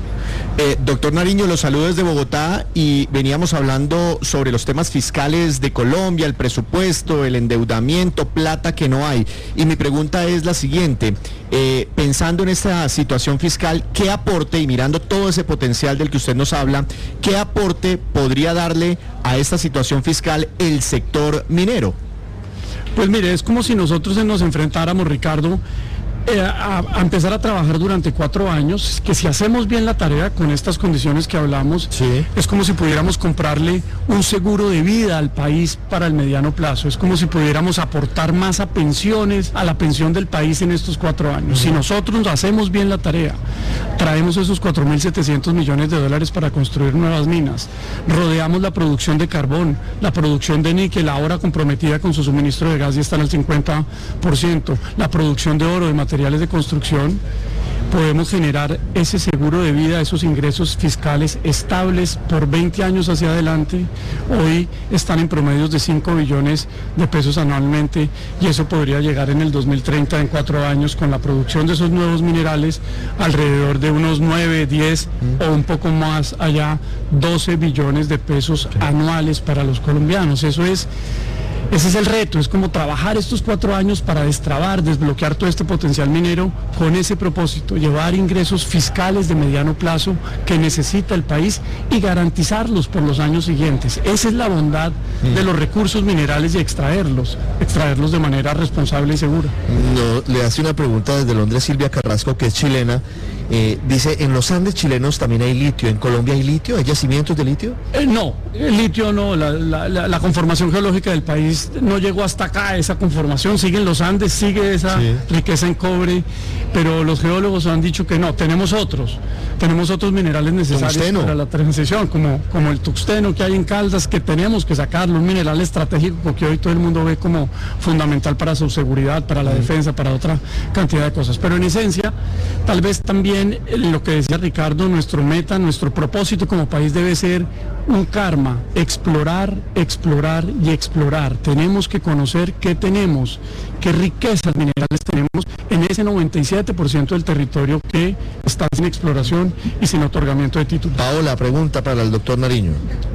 Eh, doctor Nariño, los saludos desde Bogotá, y veníamos hablando sobre los temas fiscales de Colombia, el presupuesto, el endeudamiento, plata que no hay. Y mi pregunta es la siguiente, eh, pensando en esta situación fiscal, ¿qué aporte, y mirando todo ese potencial del que usted nos habla, qué aporte podría darle a esta situación fiscal el sector minero? Pues mire, es como si nosotros nos enfrentáramos, Ricardo, Eh, a, a empezar a trabajar durante cuatro años, que si hacemos bien la tarea con estas condiciones que hablamos, sí. es como si pudiéramos comprarle un seguro de vida al país para el mediano plazo, es como si pudiéramos aportar más a pensiones, a la pensión del país en estos cuatro años. Uh-huh. Si nosotros hacemos bien la tarea, traemos esos cuatro mil setecientos millones de dólares para construir nuevas minas, rodeamos la producción de carbón, la producción de níquel, ahora comprometida con su suministro de gas y están al cincuenta por ciento, la producción de oro, de materiales materiales de construcción, podemos generar ese seguro de vida, esos ingresos fiscales estables por veinte años hacia adelante. Hoy están en promedios de cinco billones de pesos anualmente, y eso podría llegar en el dos mil treinta, en cuatro años, con la producción de esos nuevos minerales, alrededor de unos nueve, diez mm. o un poco más allá, doce billones de pesos anuales para los colombianos. Eso es Ese es el reto, es como trabajar estos cuatro años para destrabar, desbloquear todo este potencial minero con ese propósito, llevar ingresos fiscales de mediano plazo que necesita el país y garantizarlos por los años siguientes. Esa es la bondad mm. de los recursos minerales, y extraerlos, extraerlos de manera responsable y segura. No, le hace una pregunta desde Londres Silvia Carrasco, que es chilena. Eh, dice, en los Andes chilenos también hay litio. ¿En Colombia hay litio? ¿Hay yacimientos de litio? Eh, no, el litio no, la, la, la, la conformación geológica del país no llegó hasta acá, esa conformación, sigue en los Andes, sigue esa sí. riqueza en cobre, pero los geólogos han dicho que no, tenemos otros, tenemos otros minerales necesarios tungsteno. Para la transición, como, como el tungsteno que hay en Caldas, que tenemos que sacarlo, un mineral estratégico que hoy todo el mundo ve como fundamental para su seguridad, para la mm. defensa, para otra cantidad de cosas. Pero en esencia, tal vez también lo que decía Ricardo, nuestro meta, nuestro propósito como país debe ser un karma, explorar, explorar y explorar. Tenemos que conocer qué tenemos, qué riquezas minerales tenemos en ese noventa y siete por ciento del territorio que está sin exploración y sin otorgamiento de títulos. Paola, pregunta para el doctor Nariño.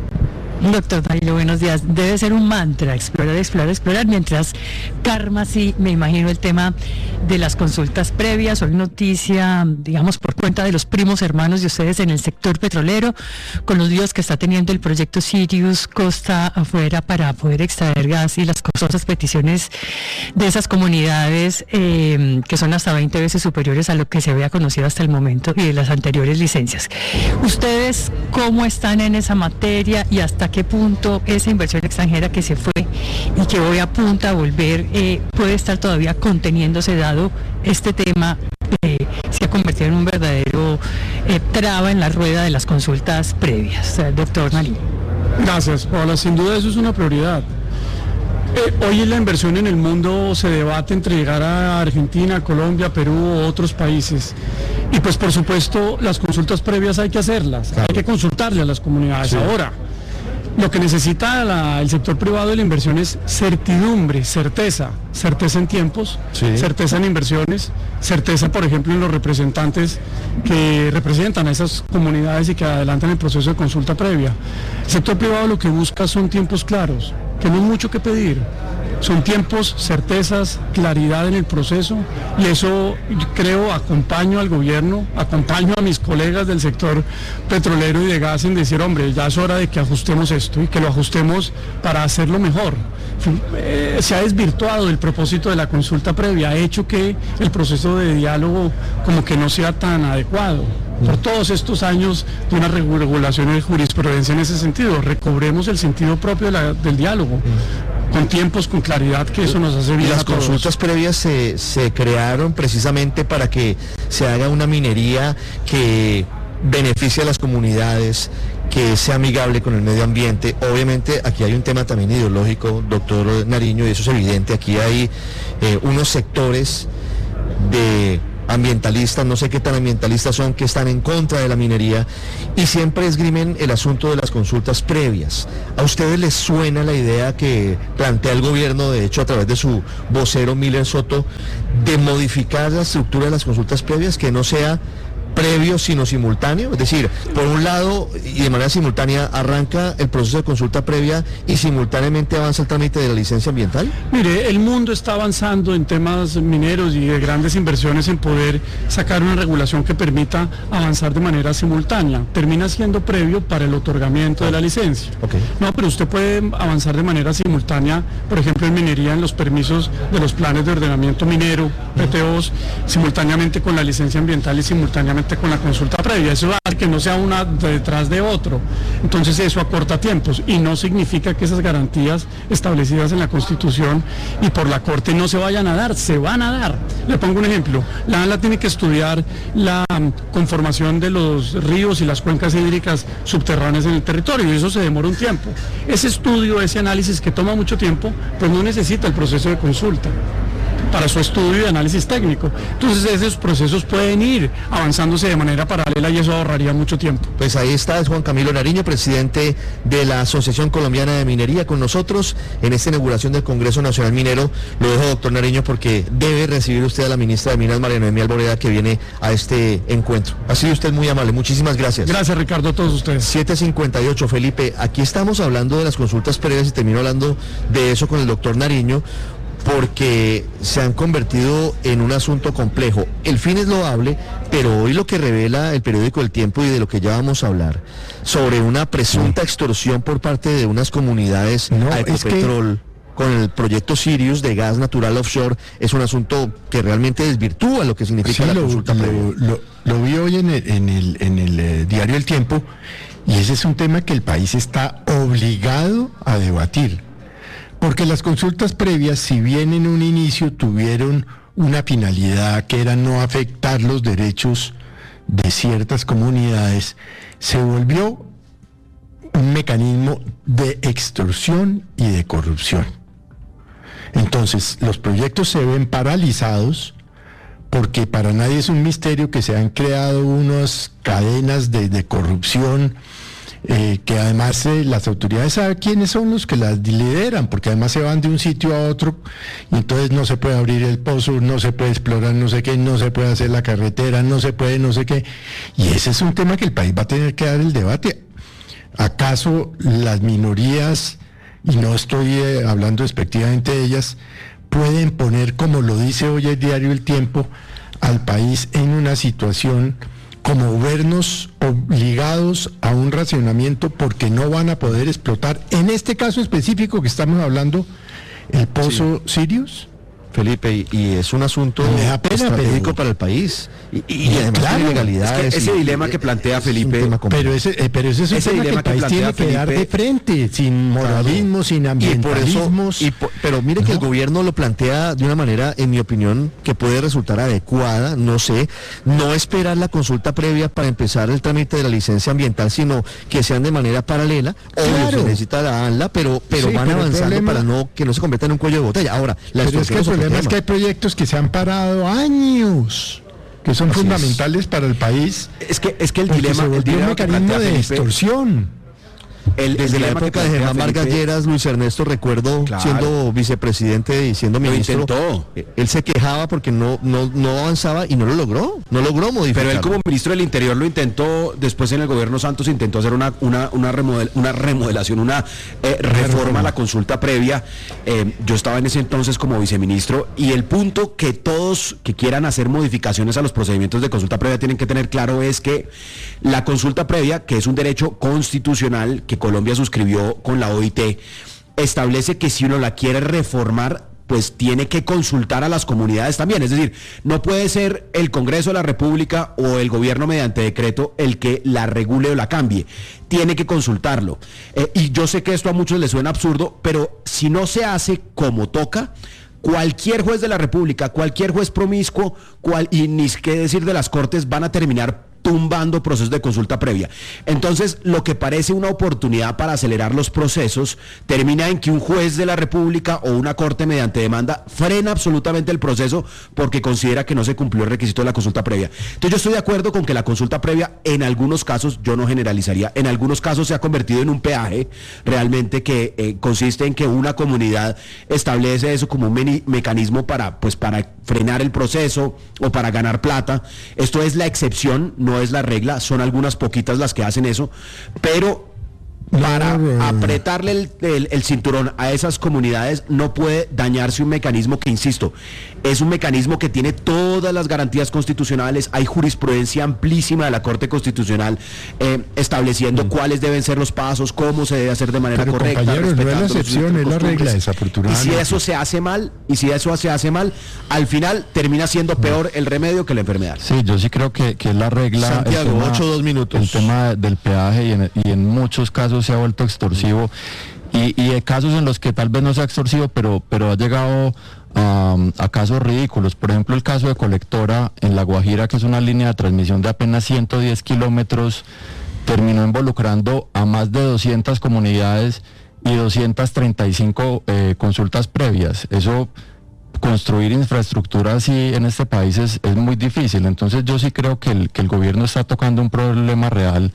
Doctor Nariño, buenos días. Debe ser un mantra, explorar, explorar, explorar, mientras karma, sí, me imagino el tema de las consultas previas. Hoy noticia, digamos, por cuenta de los primos hermanos de ustedes en el sector petrolero, con los líos que está teniendo el proyecto Sirius costa afuera para poder extraer gas, y las costosas peticiones de esas comunidades eh, que son hasta veinte veces superiores a lo que se había conocido hasta el momento y de las anteriores licencias. ¿Ustedes cómo están en esa materia, y hasta qué punto esa inversión extranjera que se fue y que hoy apunta a volver eh, puede estar todavía conteniéndose, dado este tema eh, se ha convertido en un verdadero eh, traba en la rueda de las consultas previas? Eh, doctor Nariño. Gracias, Paola. Sin duda eso es una prioridad. Eh, hoy la inversión en el mundo se debate entre llegar a Argentina, Colombia, Perú u otros países. Y pues por supuesto las consultas previas hay que hacerlas, claro. Hay que consultarle a las comunidades. Sí. Ahora, Lo que necesita la, el sector privado de la inversión es certidumbre, certeza, certeza en tiempos, sí. certeza en inversiones, certeza, por ejemplo, en los representantes que representan a esas comunidades y que adelantan el proceso de consulta previa. El sector privado lo que busca son tiempos claros, que no hay mucho que pedir. Son tiempos, certezas, claridad en el proceso, y eso creo acompaño al gobierno, acompaño a mis colegas del sector petrolero y de gas en decir, hombre, ya es hora de que ajustemos esto y que lo ajustemos para hacerlo mejor. Eh, se ha desvirtuado el propósito de la consulta previa, ha hecho que el proceso de diálogo como que no sea tan adecuado. Por todos estos años de una regulación de jurisprudencia en ese sentido, recobremos el sentido propio de la, del diálogo. Con tiempos, con claridad, que eso nos hace bien. Las a todos. Consultas previas se, se crearon precisamente para que se haga una minería que beneficie a las comunidades, que sea amigable con el medio ambiente. Obviamente aquí hay un tema también ideológico, doctor Nariño, y eso es evidente. Aquí hay eh, unos sectores de ambientalistas, no sé qué tan ambientalistas son, que están en contra de la minería y siempre esgrimen el asunto de las consultas previas. ¿A ustedes les suena la idea que plantea el gobierno, de hecho a través de su vocero Miller Soto, de modificar la estructura de las consultas previas, que no sea previo sino simultáneo? Es decir, por un lado y de manera simultánea arranca el proceso de consulta previa y simultáneamente avanza el trámite de la licencia ambiental. Mire, el mundo está avanzando en temas mineros y de grandes inversiones en poder sacar una regulación que permita avanzar de manera simultánea. Termina siendo previo para el otorgamiento de la licencia. Okay. No, pero usted puede avanzar de manera simultánea, por ejemplo en minería, en los permisos de los planes de ordenamiento minero, P T Os, simultáneamente con la licencia ambiental y simultáneamente con la consulta previa. Eso hace que no sea una detrás de otro. Entonces eso acorta tiempos y no significa que esas garantías establecidas en la Constitución y por la Corte no se vayan a dar, se van a dar. Le pongo un ejemplo. La ANLA tiene que estudiar la conformación de los ríos y las cuencas hídricas subterráneas en el territorio y eso se demora un tiempo. Ese estudio, ese análisis que toma mucho tiempo, pues no necesita el proceso de consulta para su estudio y análisis técnico. Entonces esos procesos pueden ir avanzándose de manera paralela y eso ahorraría mucho tiempo. Pues ahí está, es Juan Camilo Nariño, presidente de la Asociación Colombiana de Minería, con nosotros en esta inauguración del Congreso Nacional Minero. Lo dejo, doctor Nariño, porque debe recibir usted a la ministra de Minas, María Noemí Alboreda, que viene a este encuentro. Ha sido usted muy amable, muchísimas gracias. Gracias, Ricardo, a todos ustedes. siete cincuenta y ocho, Felipe, aquí estamos hablando de las consultas previas y termino hablando de eso con el doctor Nariño, porque se han convertido en un asunto complejo. El fin es loable, pero hoy lo que revela el periódico El Tiempo y de lo que ya vamos a hablar, sobre una presunta extorsión por parte de unas comunidades no, a Ecopetrol, es que... con el proyecto Sirius de gas natural offshore, es un asunto que realmente desvirtúa lo que significa sí, la lo, consulta lo, previa. Lo, lo vi hoy en el, en el, en el eh, diario El Tiempo, y ese es un tema que el país está obligado a debatir. Porque las consultas previas, si bien en un inicio tuvieron una finalidad que era no afectar los derechos de ciertas comunidades, se volvió un mecanismo de extorsión y de corrupción. Entonces, los proyectos se ven paralizados porque para nadie es un misterio que se han creado unas cadenas de, de corrupción Eh, que además eh, las autoridades saben quiénes son los que las lideran, porque además se van de un sitio a otro y entonces no se puede abrir el pozo, no se puede explorar no sé qué, no se puede hacer la carretera, no se puede no sé qué, y ese es un tema que el país va a tener que dar el debate. ¿Acaso las minorías, y no estoy eh, hablando despectivamente de ellas, pueden poner, como lo dice hoy el diario El Tiempo, al país en una situación como vernos obligados a un racionamiento porque no van a poder explotar, en este caso específico que estamos hablando, el pozo sí. Sirius? Felipe, y, y es un asunto me da pena, estratégico pero... para el país y, y, y además claro, de ilegalidades. Es que ese y, dilema y, que plantea Felipe, pero ese, eh, pero ese es un ese tema dilema que el país que tiene que Felipe, dar de frente, sin moralismo, claro, sin ambientalismos. Y por eso, y por, pero mire, ¿no?, que el gobierno lo plantea de una manera, en mi opinión, que puede resultar adecuada, no sé, no esperar la consulta previa para empezar el trámite de la licencia ambiental, sino que sean de manera paralela. Obvio, claro, se necesita la ANLA, pero, pero sí, van pero avanzando problema, para no que no se convierta en un cuello de botella. Ahora, la pero es que el problema es que hay proyectos que se han parado años, que son Así fundamentales es. para el país. Es que es que el dilema, se el dilema un mecanismo de Felipe, extorsión. El, Desde el la época de Germán Vargas Lleras, Luis Ernesto, recuerdo, claro, siendo vicepresidente y siendo ministro, lo intentó. Él se quejaba porque no, no, no avanzaba y no lo logró, no logró modificar. Pero él como ministro del Interior lo intentó, después en el gobierno Santos intentó hacer una, una, una, remodel, una remodelación, una eh, reforma a la consulta previa. Eh, yo estaba en ese entonces como viceministro y el punto que todos que quieran hacer modificaciones a los procedimientos de consulta previa tienen que tener claro es que la consulta previa, que es un derecho constitucional que Colombia suscribió con la O I T, establece que si uno la quiere reformar, pues tiene que consultar a las comunidades también. Es decir, no puede ser el Congreso de la República o el gobierno mediante decreto el que la regule o la cambie. Tiene que consultarlo. Eh, y yo sé que esto a muchos les suena absurdo, pero si no se hace como toca, cualquier juez de la República, cualquier juez promiscuo, cual, y ni qué decir de las Cortes, van a terminar tumbando procesos de consulta previa. Entonces, lo que parece una oportunidad para acelerar los procesos termina en que un juez de la República o una corte mediante demanda frena absolutamente el proceso porque considera que no se cumplió el requisito de la consulta previa. Entonces, yo estoy de acuerdo con que la consulta previa, en algunos casos, yo no generalizaría, en algunos casos se ha convertido en un peaje realmente que eh, consiste en que una comunidad establece eso como un me mecanismo para, pues, para frenar el proceso o para ganar plata. Esto es la excepción, no es la regla, son algunas poquitas las que hacen eso, pero para apretarle el, el, el cinturón a esas comunidades no puede dañarse un mecanismo que, insisto, es un mecanismo que tiene todas las garantías constitucionales. Hay jurisprudencia amplísima de la Corte Constitucional eh, estableciendo mm. cuáles deben ser los pasos, cómo se debe hacer de manera Pero, correcta. Compañeros, no es la excepción, es la regla, desafortunadamente. Y si eso se hace mal, y si eso se hace mal, al final termina siendo peor el remedio que la enfermedad. Sí, yo sí creo que, que es la regla. Santiago, el tema, ocho, dos minutos. El tema del peaje y en, y en muchos casos se ha vuelto extorsivo y, y hay casos en los que tal vez no sea extorsivo, pero, pero ha llegado um, a casos ridículos. Por ejemplo, el caso de Colectora en La Guajira, que es una línea de transmisión de apenas ciento diez kilómetros, terminó involucrando a más de doscientas comunidades y doscientas treinta y cinco eh, consultas previas. Eso, construir infraestructura así en este país es, es muy difícil. Entonces yo sí creo que el, que el gobierno está tocando un problema real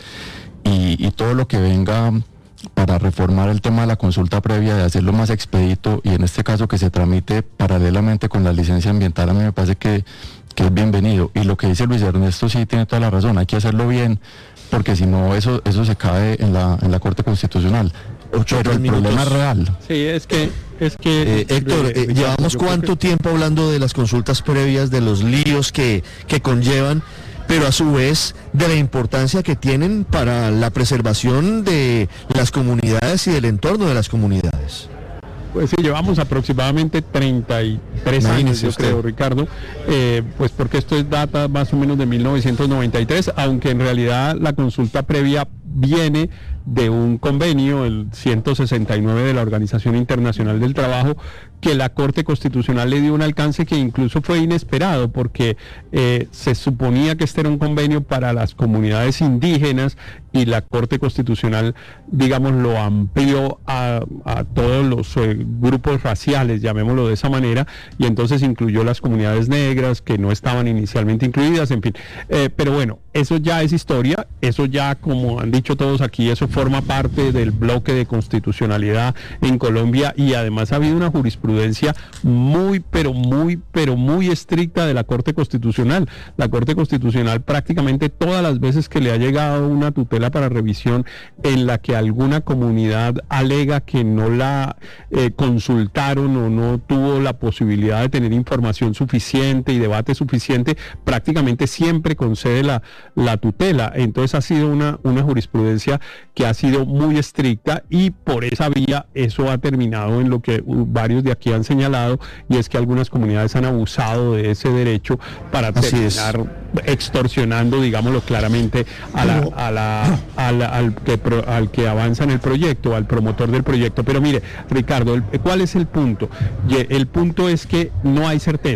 y, y todo lo que venga para reformar el tema de la consulta previa, de hacerlo más expedito y en este caso que se tramite paralelamente con la licencia ambiental, a mí me parece que, que es bienvenido. Y lo que dice Luis Ernesto sí tiene toda la razón, hay que hacerlo bien porque si no eso, eso se cae en la, en la Corte Constitucional. Ocho, pero el minutos. Problema es real. Sí, es que... Es que eh, Héctor, eh, llevamos cuánto que... tiempo hablando de las consultas previas, de los líos que, que conllevan, pero a su vez de la importancia que tienen para la preservación de las comunidades y del entorno de las comunidades. Pues sí, llevamos aproximadamente treinta y tres años, yo creo, Ricardo, eh, pues porque esto es data más o menos de mil novecientos noventa y tres, aunque en realidad la consulta previa viene de un convenio, el ciento sesenta y nueve de la Organización Internacional del Trabajo, que la Corte Constitucional le dio un alcance que incluso fue inesperado, porque eh, se suponía que este era un convenio para las comunidades indígenas y la Corte Constitucional, digamos, lo amplió a, a todos los eh, grupos raciales, llamémoslo de esa manera, y entonces incluyó las comunidades negras que no estaban inicialmente incluidas, en fin. Eh, pero bueno, eso ya es historia, eso ya, como han dicho todos aquí, eso forma parte del bloque de constitucionalidad en Colombia, y además ha habido una jurisprudencia muy, pero muy, pero muy estricta de la Corte Constitucional. La Corte Constitucional prácticamente todas las veces que le ha llegado una tutela para revisión en la que alguna comunidad alega que no la eh, consultaron o no tuvo la posibilidad de tener información suficiente y debate suficiente, prácticamente siempre concede la, la tutela. Entonces ha sido una, una jurisprudencia que ha sido muy estricta, y por esa vía eso ha terminado en lo que varios de aquí han señalado, y es que algunas comunidades han abusado de ese derecho para Así terminar es. extorsionando, digámoslo claramente, a la, a la, a la, al, que pro, al que avanza en el proyecto, al promotor del proyecto. Pero mire, Ricardo, el, ¿cuál es el punto? El punto es que no hay certeza.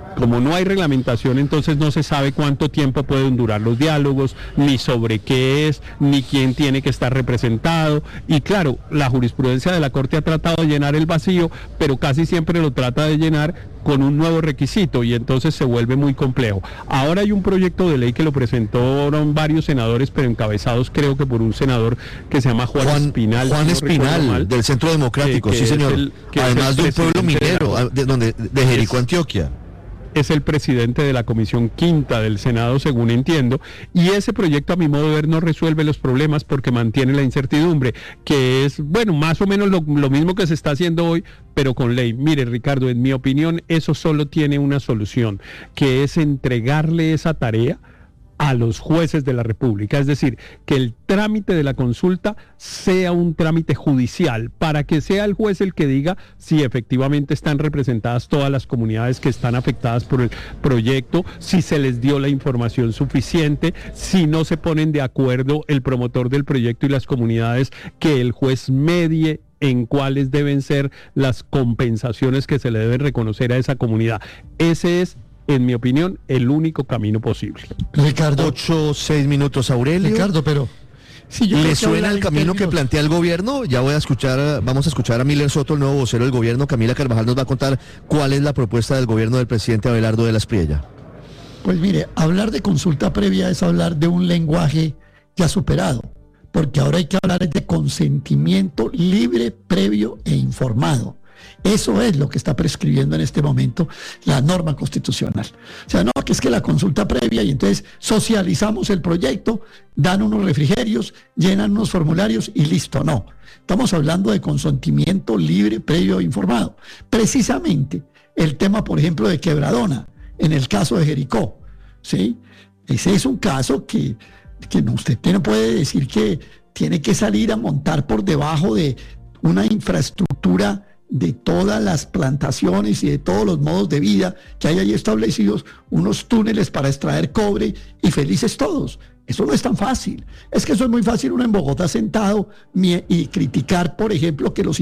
como no hay reglamentación, entonces no se sabe cuánto tiempo pueden durar los diálogos, ni sobre qué es, ni quién tiene que estar representado. Y claro, la jurisprudencia de la Corte ha tratado de llenar el vacío, pero casi siempre lo trata de llenar con un nuevo requisito y entonces se vuelve muy complejo. Ahora hay un proyecto de ley que lo presentaron varios senadores, pero encabezados creo que por un senador que se llama Juan, Juan Espinal. Juan si no Espinal, mal, del Centro Democrático, eh, sí señor. El, Además de un pueblo minero, de, de, donde, de Jericó, es, Antioquia. Es el presidente de la Comisión Quinta del Senado, según entiendo, y ese proyecto a mi modo de ver no resuelve los problemas porque mantiene la incertidumbre, que es, bueno, más o menos lo, lo mismo que se está haciendo hoy, pero con ley. Mire, Ricardo, en mi opinión, eso solo tiene una solución, que es entregarle esa tarea a los jueces de la República, es decir, que el trámite de la consulta sea un trámite judicial, para que sea el juez el que diga si efectivamente están representadas todas las comunidades que están afectadas por el proyecto, si se les dio la información suficiente, si no se ponen de acuerdo el promotor del proyecto y las comunidades, que el juez medie en cuáles deben ser las compensaciones que se le deben reconocer a esa comunidad. Ese es, en mi opinión, el único camino posible. Ricardo, ocho, seis minutos, Aurelio. Ricardo, pero si ¿le suena el camino que plantea el gobierno? Ya voy a escuchar, vamos a escuchar a Miller Soto, el nuevo vocero del gobierno. Camila Carvajal nos va a contar cuál es la propuesta del gobierno del presidente Abelardo de la Espriella. Pues mire, hablar de consulta previa es hablar de un lenguaje ya superado, porque ahora hay que hablar de consentimiento libre, previo e informado. Eso es lo que está prescribiendo en este momento la norma constitucional. O sea, no, que es que la consulta previa y entonces socializamos el proyecto, dan unos refrigerios, llenan unos formularios y listo. No, estamos hablando de consentimiento libre, previo e informado. Precisamente el tema, por ejemplo, de Quebradona, en el caso de Jericó, ¿sí? Ese es un caso que, que no, usted no puede decir que tiene que salir a montar por debajo de una infraestructura de todas las plantaciones y de todos los modos de vida que hay ahí establecidos, unos túneles para extraer cobre y felices todos. Eso no es tan fácil. Es que eso es muy fácil uno en Bogotá sentado y criticar, por ejemplo, que los